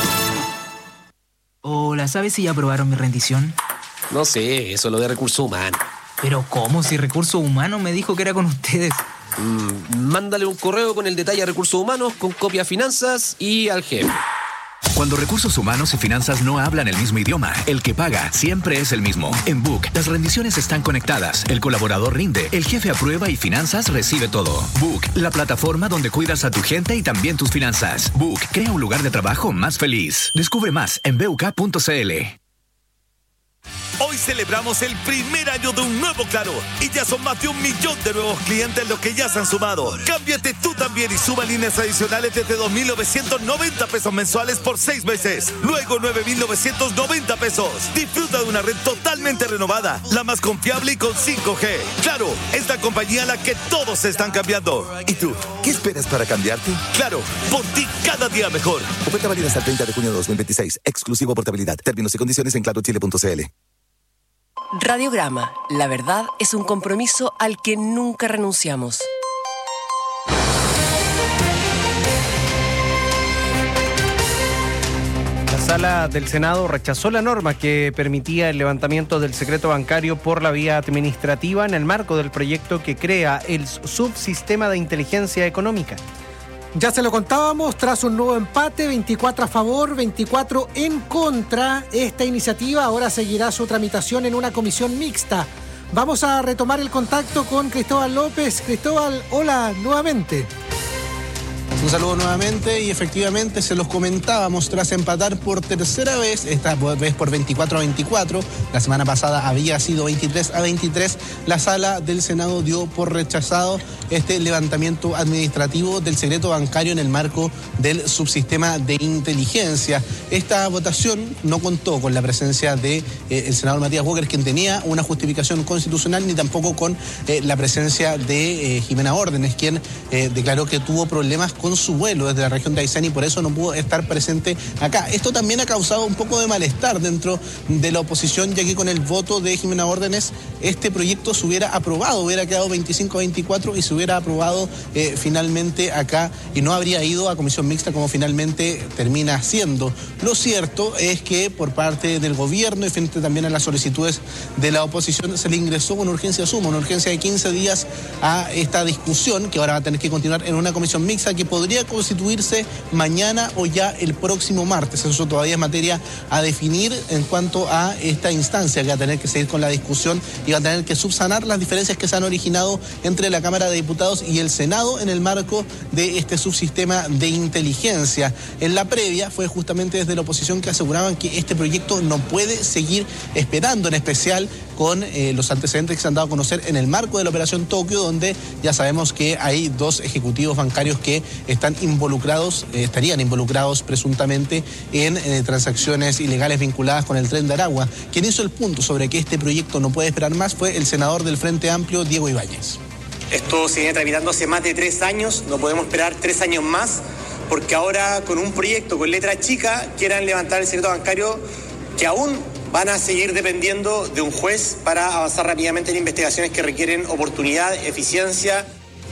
Hola, ¿sabes si ya aprobaron mi rendición? No sé, eso es lo de recursos humanos. ¿Pero cómo? Si recursos humanos me dijo que era con ustedes. Mándale un correo con el detalle a recursos humanos, con copia a finanzas y al jefe. Cuando recursos humanos y finanzas no hablan el mismo idioma, el que paga siempre es el mismo. En Book, las rendiciones están conectadas, el colaborador rinde, el jefe aprueba y finanzas recibe todo. Book, la plataforma donde cuidas a tu gente y también tus finanzas. Book, crea un lugar de trabajo más feliz. Descubre más en buk.cl. Hoy celebramos el primer año de un nuevo Claro y ya son más de 1 millón de nuevos clientes los que ya se han sumado. Cámbiate tú también y suma líneas adicionales desde 2.990 pesos mensuales por 6 meses. Luego 9.990 pesos. Disfruta de una red totalmente renovada, la más confiable y con 5G. Claro, es la compañía a la que todos se están cambiando. ¿Y tú? ¿Qué esperas para cambiarte? Claro, por ti cada día mejor. Oferta válida hasta el 30 de junio de 2026. Exclusivo portabilidad. Términos y condiciones en clarochile.cl. Radiograma, la verdad es un compromiso al que nunca renunciamos. La Sala del Senado rechazó la norma que permitía el levantamiento del secreto bancario por la vía administrativa en el marco del proyecto que crea el subsistema de inteligencia económica. Ya se lo contábamos, tras un nuevo empate, 24 a favor, 24 en contra, esta iniciativa ahora seguirá su tramitación en una comisión mixta. Vamos a retomar el contacto con Cristóbal López. Cristóbal, hola nuevamente. Un saludo nuevamente y efectivamente se los comentábamos tras empatar por tercera vez, esta vez por 24 a 24, la semana pasada había sido 23 a 23, la Sala del Senado dio por rechazado este levantamiento administrativo del secreto bancario en el marco del subsistema de inteligencia. Esta votación no contó con la presencia de el senador Matías Walker, quien tenía una justificación constitucional, ni tampoco con la presencia de Jimena Órdenes, quien declaró que tuvo problemas con su vuelo desde la región de Aysén y por eso no pudo estar presente acá. Esto también ha causado un poco de malestar dentro de la oposición, ya que con el voto de Jimena Órdenes este proyecto se hubiera aprobado, hubiera quedado 25 a 24 y se hubiera aprobado finalmente acá y no habría ido a comisión mixta como finalmente termina siendo. Lo cierto es que por parte del gobierno y frente también a las solicitudes de la oposición se le ingresó una urgencia suma, una urgencia de 15 días a esta discusión que ahora va a tener que continuar en una comisión mixta que podría podría constituirse mañana o ya el próximo martes. Eso todavía es materia a definir en cuanto a esta instancia que va a tener que seguir con la discusión y va a tener que subsanar las diferencias que se han originado entre la Cámara de Diputados y el Senado en el marco de este subsistema de inteligencia. En la previa fue justamente desde la oposición que aseguraban que este proyecto no puede seguir esperando, en especial con los antecedentes que se han dado a conocer en el marco de la Operación Tokio, donde ya sabemos que hay 2 ejecutivos bancarios que estarían involucrados presuntamente en transacciones ilegales vinculadas con el Tren de Aragua. Quien hizo el punto sobre que este proyecto no puede esperar más fue el senador del Frente Amplio, Diego Ibáñez. Esto se viene tramitando hace más de 3 años, no podemos esperar 3 años más, porque ahora con un proyecto con letra chica quieran levantar el secreto bancario que aún van a seguir dependiendo de un juez para avanzar rápidamente en investigaciones que requieren oportunidad, eficiencia.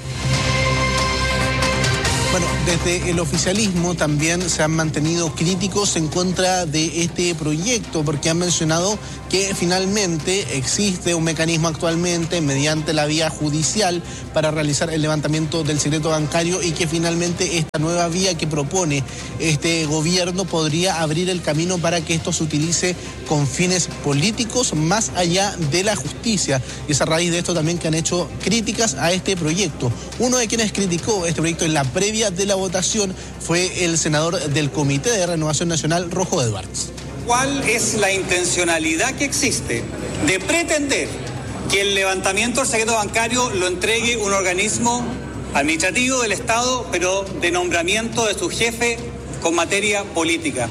Bueno, desde el oficialismo también se han mantenido críticos en contra de este proyecto porque han mencionado que finalmente existe un mecanismo actualmente mediante la vía judicial para realizar el levantamiento del secreto bancario y que finalmente esta nueva vía que propone este gobierno podría abrir el camino para que esto se utilice con fines políticos más allá de la justicia. Y es a raíz de esto también que han hecho críticas a este proyecto. Uno de quienes criticó este proyecto en la previa de la votación fue el senador del Comité de Renovación Nacional, Rojo Edwards. ¿Cuál es la intencionalidad que existe de pretender que el levantamiento del secreto bancario lo entregue un organismo administrativo del Estado, pero de nombramiento de su jefe con materia política?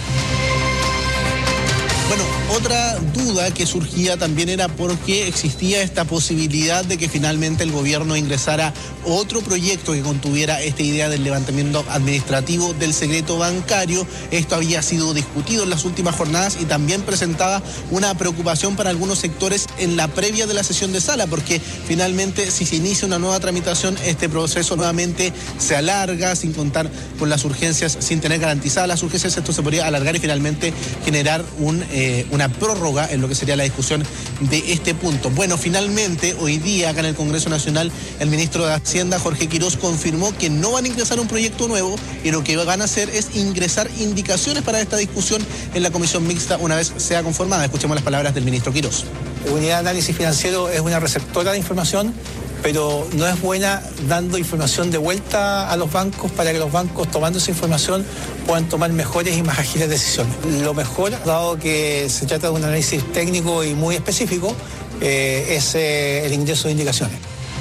Bueno, otra duda que surgía también era porque existía esta posibilidad de que finalmente el gobierno ingresara otro proyecto que contuviera esta idea del levantamiento administrativo del secreto bancario. Esto había sido discutido en las últimas jornadas y también presentaba una preocupación para algunos sectores en la previa de la sesión de sala, porque finalmente si se inicia una nueva tramitación, este proceso nuevamente se alarga sin contar con las urgencias, sin tener garantizadas las urgencias. Esto se podría alargar y finalmente generar una prórroga en lo que sería la discusión de este punto. Bueno, finalmente hoy día acá en el Congreso Nacional el ministro de Hacienda, Jorge Quirós, confirmó que no van a ingresar un proyecto nuevo y lo que van a hacer es ingresar indicaciones para esta discusión en la comisión mixta una vez sea conformada. Escuchemos las palabras del ministro Quirós. La unidad de análisis financiero es una receptora de información, pero no es buena dando información de vuelta a los bancos para que los bancos, tomando esa información, puedan tomar mejores y más ágiles decisiones. Lo mejor, dado que se trata de un análisis técnico y muy específico, es el ingreso de indicaciones.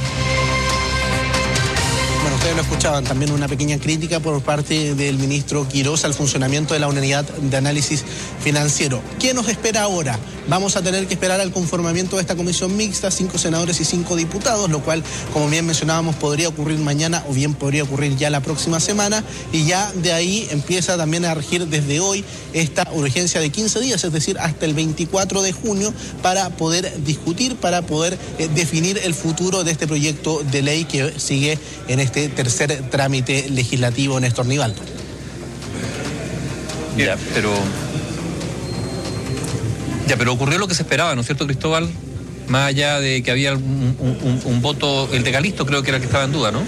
Bueno, ustedes lo escuchaban, también una pequeña crítica por parte del ministro Quirós al funcionamiento de la unidad de análisis financiero. ¿Qué nos espera ahora? Vamos a tener que esperar al conformamiento de esta comisión mixta, 5 senadores y 5 diputados, lo cual, como bien mencionábamos, podría ocurrir mañana o bien podría ocurrir ya la próxima semana, y ya de ahí empieza también a regir desde hoy esta urgencia de 15 días, es decir, hasta el 24 de junio, para poder discutir, para poder definir el futuro de este proyecto de ley que sigue en este tercer trámite legislativo, Néstor Nivaldo. Pero ocurrió lo que se esperaba, ¿no es cierto, Cristóbal? Más allá de que había un voto, el de Calisto creo que era el que estaba en duda, ¿no?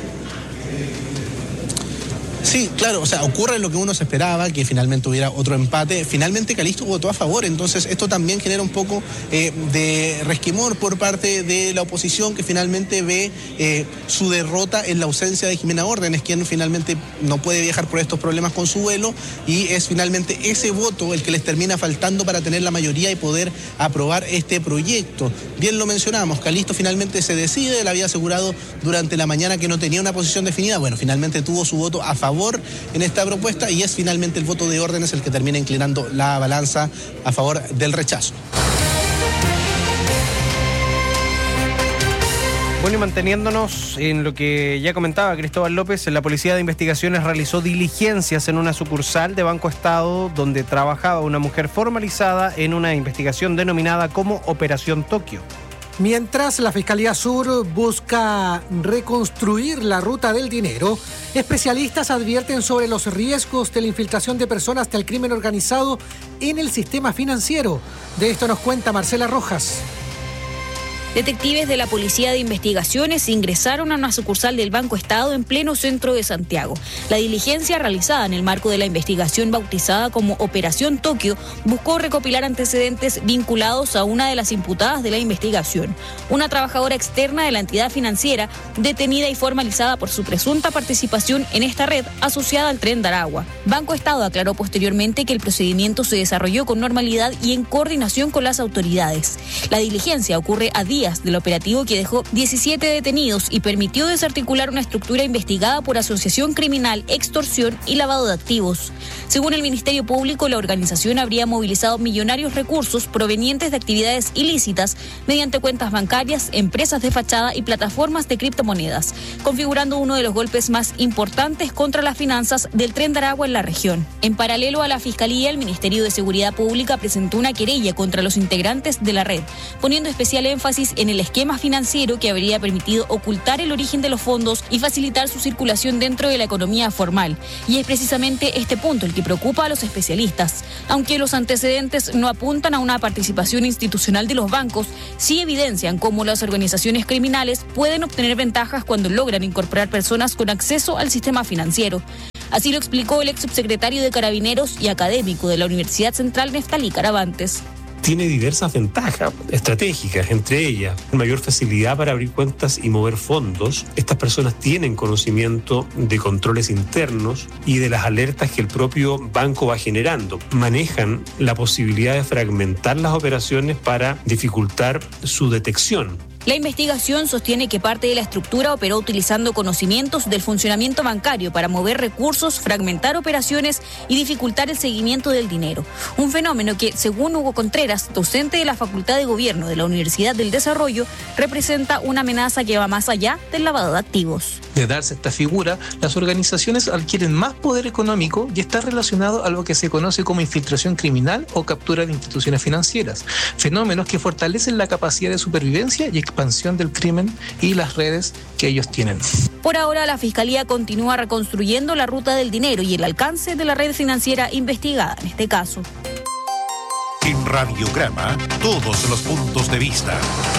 Sí, claro, o sea, ocurre lo que uno se esperaba, que finalmente hubiera otro empate. Finalmente Calisto votó a favor, entonces esto también genera un poco de resquemor por parte de la oposición, que finalmente ve su derrota en la ausencia de Jimena Órdenes, quien finalmente no puede viajar por estos problemas con su vuelo, y es finalmente ese voto el que les termina faltando para tener la mayoría y poder aprobar este proyecto. Bien lo mencionamos, Calisto finalmente se decide, él había asegurado durante la mañana que no tenía una posición definida. Bueno, finalmente tuvo su voto a favor en esta propuesta y es finalmente el voto de Órdenes el que termina inclinando la balanza a favor del rechazo. Bueno, y manteniéndonos en lo que ya comentaba Cristóbal López, la Policía de Investigaciones realizó diligencias en una sucursal de Banco Estado donde trabajaba una mujer formalizada en una investigación denominada como Operación Tokio. Mientras la Fiscalía Sur busca reconstruir la ruta del dinero, especialistas advierten sobre los riesgos de la infiltración de personas del crimen organizado en el sistema financiero. De esto nos cuenta Marcela Rojas. Detectives de la Policía de Investigaciones ingresaron a una sucursal del Banco Estado en pleno centro de Santiago. La diligencia realizada en el marco de la investigación bautizada como Operación Tokio buscó recopilar antecedentes vinculados a una de las imputadas de la investigación, una trabajadora externa de la entidad financiera detenida y formalizada por su presunta participación en esta red asociada al Tren de Aragua. Banco Estado aclaró posteriormente que el procedimiento se desarrolló con normalidad y en coordinación con las autoridades. La diligencia ocurre a días del operativo que dejó 17 detenidos y permitió desarticular una estructura investigada por asociación criminal, extorsión y lavado de activos. Según el Ministerio Público, la organización habría movilizado millonarios recursos provenientes de actividades ilícitas mediante cuentas bancarias, empresas de fachada y plataformas de criptomonedas, configurando uno de los golpes más importantes contra las finanzas del Tren de Aragua en la región. En paralelo a la Fiscalía, el Ministerio de Seguridad Pública presentó una querella contra los integrantes de la red, poniendo especial énfasis en el esquema financiero que habría permitido ocultar el origen de los fondos y facilitar su circulación dentro de la economía formal. Y es precisamente este punto el que preocupa a los especialistas. Aunque los antecedentes no apuntan a una participación institucional de los bancos, sí evidencian cómo las organizaciones criminales pueden obtener ventajas cuando logran incorporar personas con acceso al sistema financiero. Así lo explicó el ex subsecretario de Carabineros y académico de la Universidad Central, Neftalí Caravantes. Tiene diversas ventajas estratégicas, entre ellas mayor facilidad para abrir cuentas y mover fondos. Estas personas tienen conocimiento de controles internos y de las alertas que el propio banco va generando. Manejan la posibilidad de fragmentar las operaciones para dificultar su detección. La investigación sostiene que parte de la estructura operó utilizando conocimientos del funcionamiento bancario para mover recursos, fragmentar operaciones y dificultar el seguimiento del dinero. Un fenómeno que, según Hugo Contreras, docente de la Facultad de Gobierno de la Universidad del Desarrollo, representa una amenaza que va más allá del lavado de activos. De darse esta figura, las organizaciones adquieren más poder económico y está relacionado a lo que se conoce como infiltración criminal o captura de instituciones financieras, fenómenos que fortalecen la capacidad de supervivencia y expansión del crimen y las redes que ellos tienen. Por ahora, la Fiscalía continúa reconstruyendo la ruta del dinero y el alcance de la red financiera investigada en este caso. En Radiograma, todos los puntos de vista.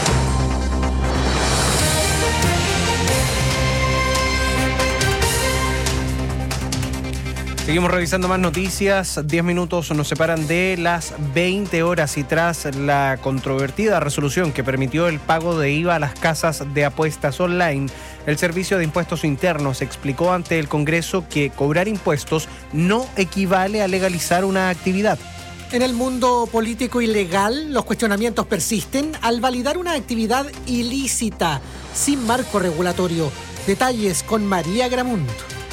Seguimos revisando más noticias. 10 minutos nos separan de las 20 horas y tras la controvertida resolución que permitió el pago de IVA a las casas de apuestas online, el Servicio de Impuestos Internos explicó ante el Congreso que cobrar impuestos no equivale a legalizar una actividad. En el mundo político y legal, los cuestionamientos persisten al validar una actividad ilícita sin marco regulatorio. Detalles con María Gramunt.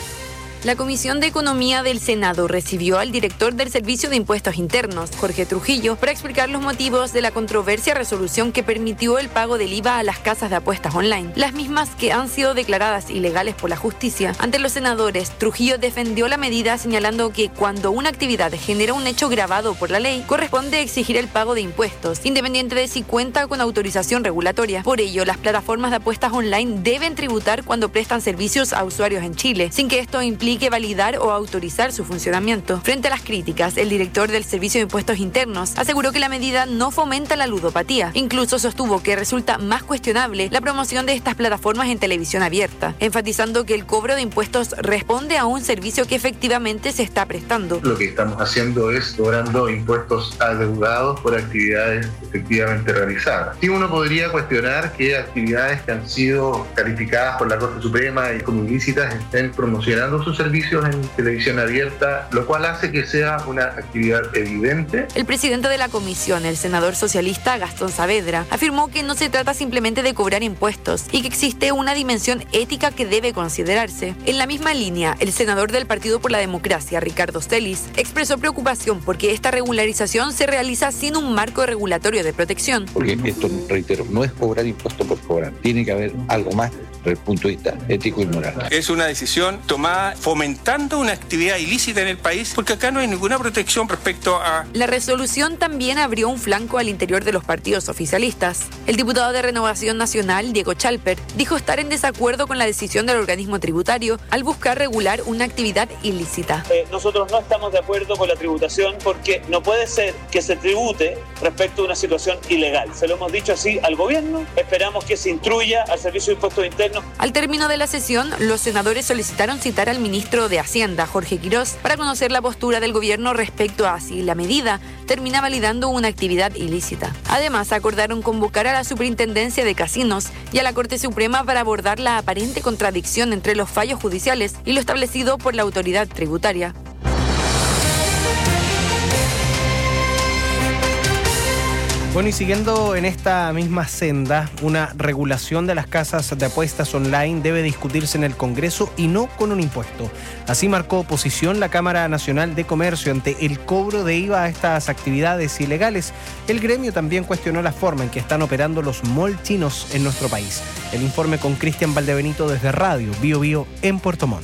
La Comisión de Economía del Senado recibió al director del Servicio de Impuestos Internos, Jorge Trujillo, para explicar los motivos de la controversia resolución que permitió el pago del IVA a las casas de apuestas online, las mismas que han sido declaradas ilegales por la justicia. Ante los senadores, Trujillo defendió la medida señalando que cuando una actividad genera un hecho gravado por la ley, corresponde exigir el pago de impuestos, independiente de si cuenta con autorización regulatoria. Por ello, las plataformas de apuestas online deben tributar cuando prestan servicios a usuarios en Chile, sin que esto implique validar o autorizar su funcionamiento. Frente a las críticas, el director del Servicio de Impuestos Internos aseguró que la medida no fomenta la ludopatía. Incluso sostuvo que resulta más cuestionable la promoción de estas plataformas en televisión abierta, enfatizando que el cobro de impuestos responde a un servicio que efectivamente se está prestando. Lo que estamos haciendo es cobrando impuestos adeudados por actividades efectivamente realizadas. Sí, uno podría cuestionar que actividades que han sido calificadas por la Corte Suprema y como ilícitas estén promocionando sus servicios en televisión abierta, lo cual hace que sea una actividad evidente. El presidente de la comisión, el senador socialista Gastón Saavedra, afirmó que no se trata simplemente de cobrar impuestos y que existe una dimensión ética que debe considerarse. En la misma línea, el senador del Partido por la Democracia, Ricardo Celis, expresó preocupación porque esta regularización se realiza sin un marco regulatorio de protección. Porque esto, reitero, no es cobrar impuestos por cobrar, tiene que haber algo más desde el punto de vista ético y moral. Es una decisión tomada fomentando una actividad ilícita en el país, porque acá no hay ninguna protección respecto a... La resolución también abrió un flanco al interior de los partidos oficialistas. El diputado de Renovación Nacional, Diego Chalper, dijo estar en desacuerdo con la decisión del organismo tributario al buscar regular una actividad ilícita. Nosotros no estamos de acuerdo con la tributación porque no puede ser que se tribute respecto a una situación ilegal. Se lo hemos dicho así al gobierno, esperamos que se instruya al Servicio de Impuestos Internos. Al término de la sesión, los senadores solicitaron citar al ministro de Hacienda, Jorge Quirós, para conocer la postura del gobierno respecto a si la medida termina validando una actividad ilícita. Además, acordaron convocar a la Superintendencia de Casinos y a la Corte Suprema para abordar la aparente contradicción entre los fallos judiciales y lo establecido por la autoridad tributaria. Bueno, y siguiendo en esta misma senda, una regulación de las casas de apuestas online debe discutirse en el Congreso y no con un impuesto. Así marcó posición la Cámara Nacional de Comercio ante el cobro de IVA a estas actividades ilegales. El gremio también cuestionó la forma en que están operando los mall chinos en nuestro país. El informe con Cristian Valdebenito desde Radio Bio Bio en Puerto Montt.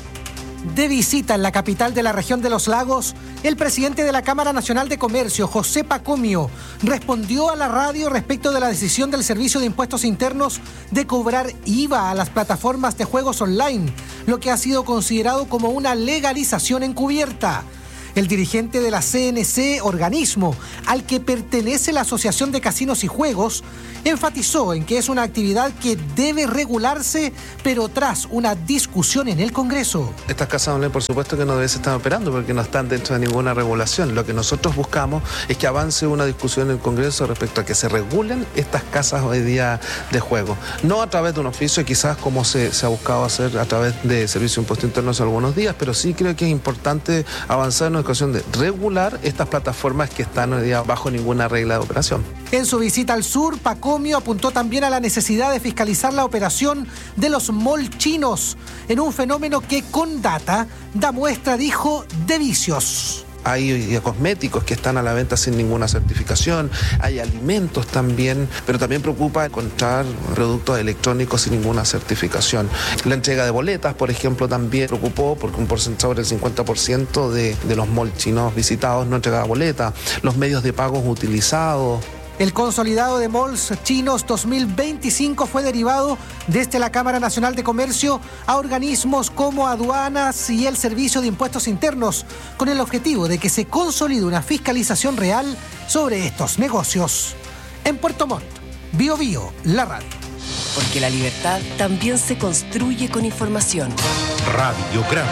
De visita en la capital de la región de los lagos, el presidente de la Cámara Nacional de Comercio, José Pacomio, respondió a la radio respecto de la decisión del Servicio de Impuestos Internos de cobrar IVA a las plataformas de juegos online, lo que ha sido considerado como una legalización encubierta. El dirigente de la CNC, organismo al que pertenece la Asociación de Casinos y Juegos, enfatizó en que es una actividad que debe regularse, pero tras una discusión en el Congreso. Estas casas online, por supuesto que no deben estar operando porque no están dentro de ninguna regulación. Lo que nosotros buscamos es que avance una discusión en el Congreso respecto a que se regulen estas casas hoy día de juego. No a través de un oficio, quizás como se ha buscado hacer a través de Servicio de Impuestos Internos hace algunos días, pero sí creo que es importante avanzar en una discusión de regular estas plataformas que están hoy día bajo ninguna regla de operación. En su visita al sur, Pacomio apuntó también a la necesidad de fiscalizar la operación de los mall chinos, en un fenómeno que con data da muestra, dijo, de vicios. Hay cosméticos que están a la venta sin ninguna certificación, hay alimentos también, pero también preocupa encontrar productos electrónicos sin ninguna certificación. La entrega de boletas, por ejemplo, también preocupó porque un porcentaje del 50% de los malls chinos visitados no entregaba boletas, los medios de pagos utilizados. El consolidado de malls chinos 2025 fue derivado desde la Cámara Nacional de Comercio a organismos como aduanas y el Servicio de Impuestos Internos, con el objetivo de que se consolide una fiscalización real sobre estos negocios. En Puerto Montt, Bio Bio, la radio. Porque la libertad también se construye con información. Radiograma.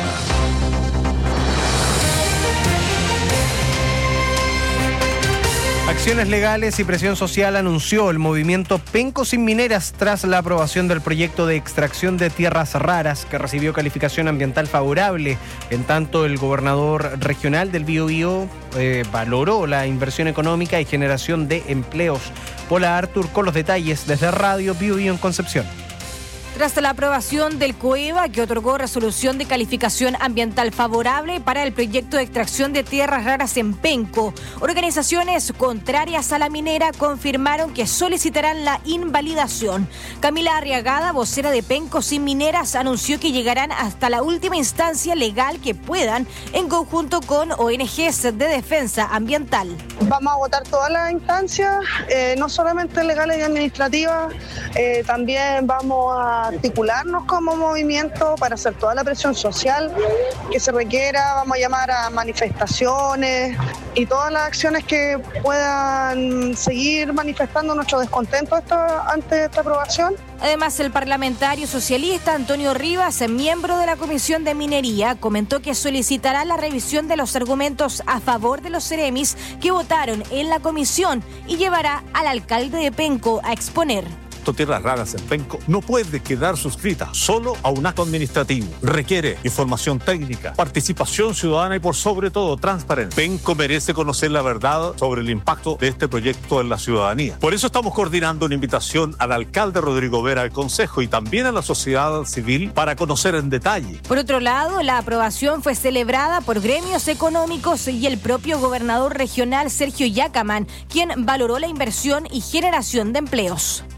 Acciones legales y presión social anunció el movimiento Penco Sin Mineras tras la aprobación del proyecto de extracción de tierras raras que recibió calificación ambiental favorable. En tanto, el gobernador regional del Biobío valoró la inversión económica y generación de empleos. Pola Artur con los detalles desde Radio Biobío en Concepción. Tras la aprobación del COEVA, que otorgó resolución de calificación ambiental favorable para el proyecto de extracción de tierras raras en Penco, organizaciones contrarias a la minera confirmaron que solicitarán la invalidación. Camila Arriagada, vocera de Penco Sin Mineras, anunció que llegarán hasta la última instancia legal que puedan en conjunto con ONGs de defensa ambiental. Vamos a votar todas las instancias, no solamente legales y administrativas, también vamos a articularnos como movimiento para hacer toda la presión social que se requiera. Vamos a llamar a manifestaciones y todas las acciones que puedan seguir manifestando nuestro descontento ante esta aprobación. Además, el parlamentario socialista Antonio Rivas, miembro de la Comisión de Minería, comentó que solicitará la revisión de los argumentos a favor de los Ceremis que votaron en la comisión y llevará al alcalde de Penco a exponer. Tierras raras en Penco no puede quedar suscrita solo a un acto administrativo. Requiere información técnica, participación ciudadana y por sobre todo transparencia. Penco merece conocer la verdad sobre el impacto de este proyecto en la ciudadanía. Por eso estamos coordinando una invitación al alcalde Rodrigo Vera del Consejo y también a la sociedad civil para conocer en detalle. Por otro lado, la aprobación fue celebrada por gremios económicos y el propio gobernador regional Sergio Yacamán, quien valoró la inversión y generación de empleos.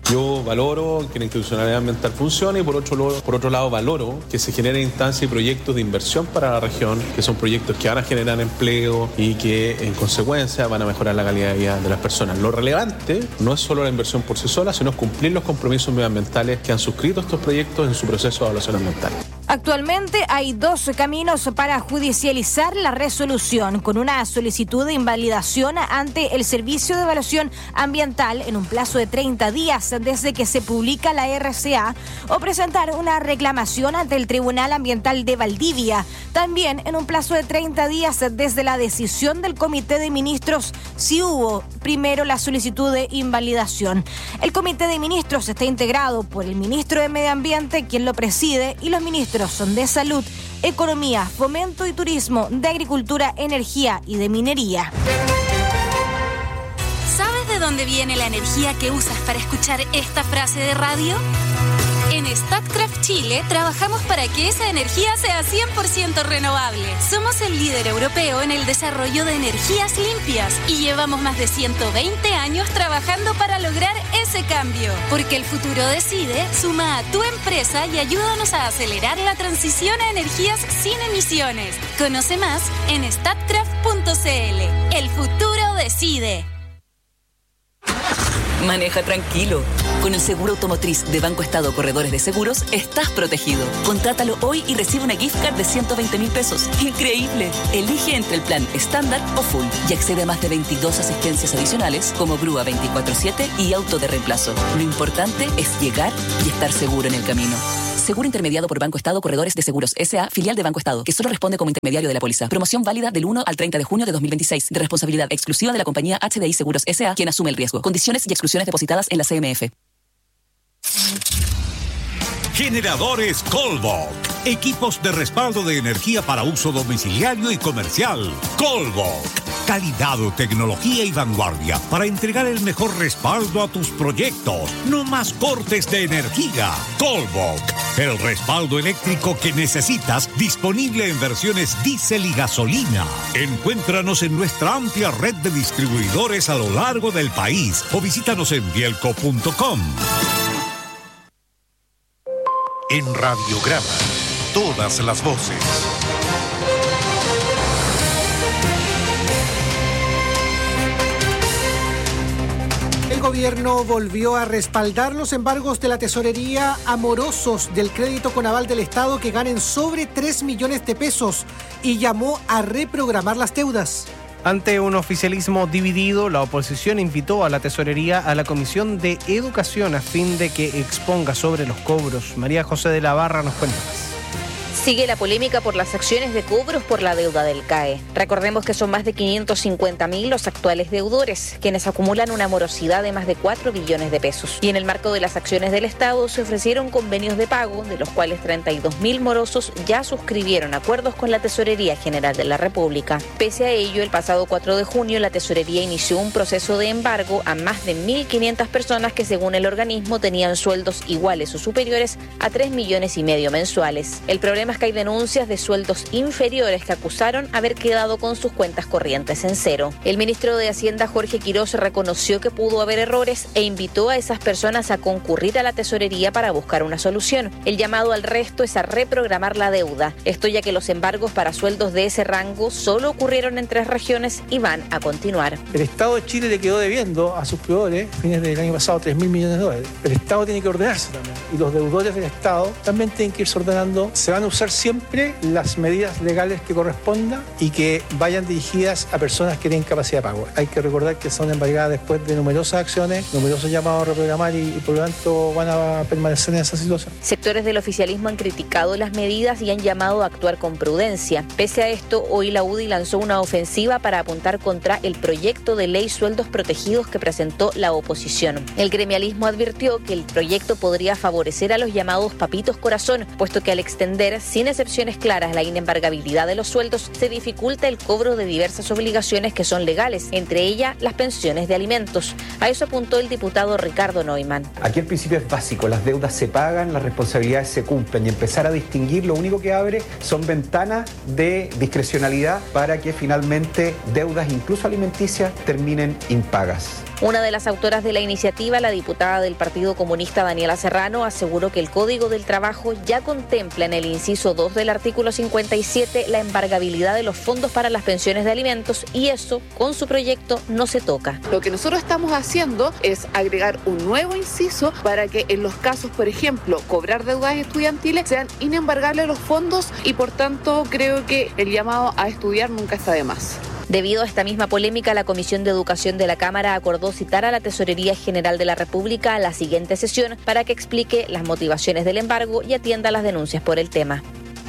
Yo valoro que la institucionalidad ambiental funcione y por otro lado valoro que se generen instancias y proyectos de inversión para la región, que son proyectos que van a generar empleo y que en consecuencia van a mejorar la calidad de vida de las personas. Lo relevante no es solo la inversión por sí sola, sino cumplir los compromisos medioambientales que han suscrito estos proyectos en su proceso de evaluación ambiental. Actualmente hay 2 caminos para judicializar la resolución, con una solicitud de invalidación ante el Servicio de Evaluación Ambiental en un plazo de 30 días desde que se publica la RCA, o presentar una reclamación ante el Tribunal Ambiental de Valdivia, también en un plazo de 30 días desde la decisión del Comité de Ministros, si hubo primero la solicitud de invalidación. El Comité de Ministros está integrado por el Ministro de Medio Ambiente, quien lo preside, y los ministros son de Salud, Economía, Fomento y Turismo, de Agricultura, Energía y de Minería. ¿Sabes de dónde viene la energía que usas para escuchar esta frase de radio? En Statkraft Chile trabajamos para que esa energía sea 100% renovable. Somos el líder europeo en el desarrollo de energías limpias y llevamos más de 120 años trabajando para lograr ese cambio. Porque el futuro decide, suma a tu empresa y ayúdanos a acelerar la transición a energías sin emisiones. Conoce más en statkraft.cl. El futuro decide. Maneja tranquilo. Con el seguro automotriz de Banco Estado Corredores de Seguros, estás protegido. Contrátalo hoy y recibe una gift card de 120.000 pesos. ¡Increíble! Elige entre el plan estándar o full y accede a más de 22 asistencias adicionales como grúa 24/7 y auto de reemplazo. Lo importante es llegar y estar seguro en el camino. Seguro intermediado por Banco Estado Corredores de Seguros S.A., filial de Banco Estado, que solo responde como intermediario de la póliza. Promoción válida del 1 al 30 de junio de 2026, de responsabilidad exclusiva de la compañía HDI Seguros S.A., quien asume el riesgo. Condiciones y exclusiones depositadas en la CMF. Generadores Colbok. Equipos de respaldo de energía para uso domiciliario y comercial. Colbok. Calidad, tecnología y vanguardia para entregar el mejor respaldo a tus proyectos. No más cortes de energía. Colbok. El respaldo eléctrico que necesitas, disponible en versiones diésel y gasolina. Encuéntranos en nuestra amplia red de distribuidores a lo largo del país o visítanos en bielco.com. En Radiograma, todas las voces. El gobierno volvió a respaldar los embargos de la tesorería a morosos del crédito con aval del Estado que ganen sobre 3 millones de pesos y llamó a reprogramar las deudas. Ante un oficialismo dividido, la oposición invitó a la tesorería a la Comisión de Educación a fin de que exponga sobre los cobros. María José de la Barra nos cuenta más. Sigue la polémica por las acciones de cobros por la deuda del CAE. Recordemos que son más de 550.000 los actuales deudores, quienes acumulan una morosidad de más de 4 billones de pesos. Y en el marco de las acciones del Estado se ofrecieron convenios de pago, de los cuales 32.000 morosos ya suscribieron acuerdos con la Tesorería General de la República. Pese a ello, el pasado 4 de junio la Tesorería inició un proceso de embargo a más de 1.500 personas que, según el organismo, tenían sueldos iguales o superiores a 3,5 millones mensuales. El problema es que hay denuncias de sueldos inferiores que acusaron haber quedado con sus cuentas corrientes en cero. El ministro de Hacienda, Jorge Quirós, reconoció que pudo haber errores e invitó a esas personas a concurrir a la tesorería para buscar una solución. El llamado al resto es a reprogramar la deuda. Esto ya que los embargos para sueldos de ese rango solo ocurrieron en 3 regiones y van a continuar. El Estado de Chile le quedó debiendo a sus proveedores, fines del año pasado, 3.000 millones de dólares. El Estado tiene que ordenarse también. Y los deudores del Estado también tienen que irse ordenando. Se van a usar siempre las medidas legales que correspondan y que vayan dirigidas a personas que tienen capacidad de pago. Hay que recordar que son embargadas después de numerosas acciones, numerosos llamados a reprogramar y por lo tanto van a permanecer en esa situación. Sectores del oficialismo han criticado las medidas y han llamado a actuar con prudencia. Pese a esto, hoy la UDI lanzó una ofensiva para apuntar contra el proyecto de ley Sueldos Protegidos que presentó la oposición. El gremialismo advirtió que el proyecto podría favorecer a los llamados papitos corazón, puesto que al extender sin excepciones claras la inembargabilidad de los sueldos, se dificulta el cobro de diversas obligaciones que son legales, entre ellas las pensiones de alimentos. A eso apuntó el diputado Ricardo Neumann. Aquí el principio es básico, las deudas se pagan, las responsabilidades se cumplen y empezar a distinguir lo único que abre son ventanas de discrecionalidad para que finalmente deudas incluso alimenticias terminen impagas. Una de las autoras de la iniciativa, la diputada del Partido Comunista Daniela Serrano, aseguró que el Código del Trabajo ya contempla en el inciso 2 del artículo 57 la embargabilidad de los fondos para las pensiones de alimentos y eso, con su proyecto, no se toca. Lo que nosotros estamos haciendo es agregar un nuevo inciso para que en los casos, por ejemplo, cobrar deudas estudiantiles, sean inembargables los fondos y por tanto creo que el llamado a estudiar nunca está de más. Debido a esta misma polémica, la Comisión de Educación de la Cámara acordó citar a la Tesorería General de la República a la siguiente sesión para que explique las motivaciones del embargo y atienda las denuncias por el tema.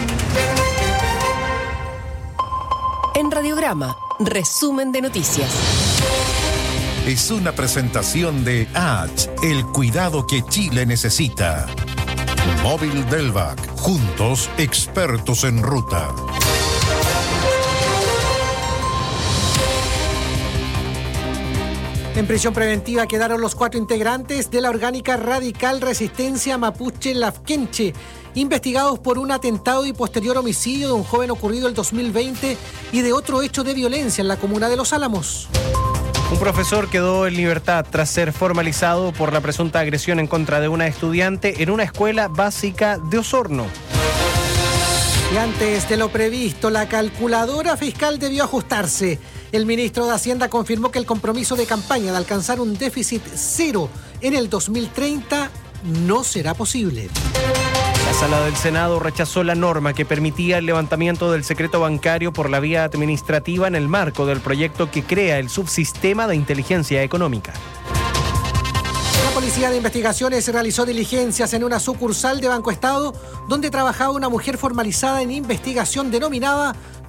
En Radiograma, resumen de noticias. Es una presentación de ATS, el cuidado que Chile necesita. Móvil Delvac, juntos expertos en ruta. En prisión preventiva quedaron los 4 integrantes de la orgánica radical Resistencia Mapuche Lafkenche, investigados por un atentado y posterior homicidio de un joven ocurrido el 2020 y de otro hecho de violencia en la comuna de Los Álamos. Un profesor quedó en libertad tras ser formalizado por la presunta agresión en contra de una estudiante en una escuela básica de Osorno. Y antes de lo previsto, la calculadora fiscal debió ajustarse. El ministro de Hacienda confirmó que el compromiso de campaña de alcanzar un déficit cero en el 2030 no será posible. La Sala del Senado rechazó la norma que permitía el levantamiento del secreto bancario por la vía administrativa en el marco del proyecto que crea el subsistema de inteligencia económica. La Policía de Investigaciones realizó diligencias en una sucursal de Banco Estado donde trabajaba una mujer formalizada en investigación denominada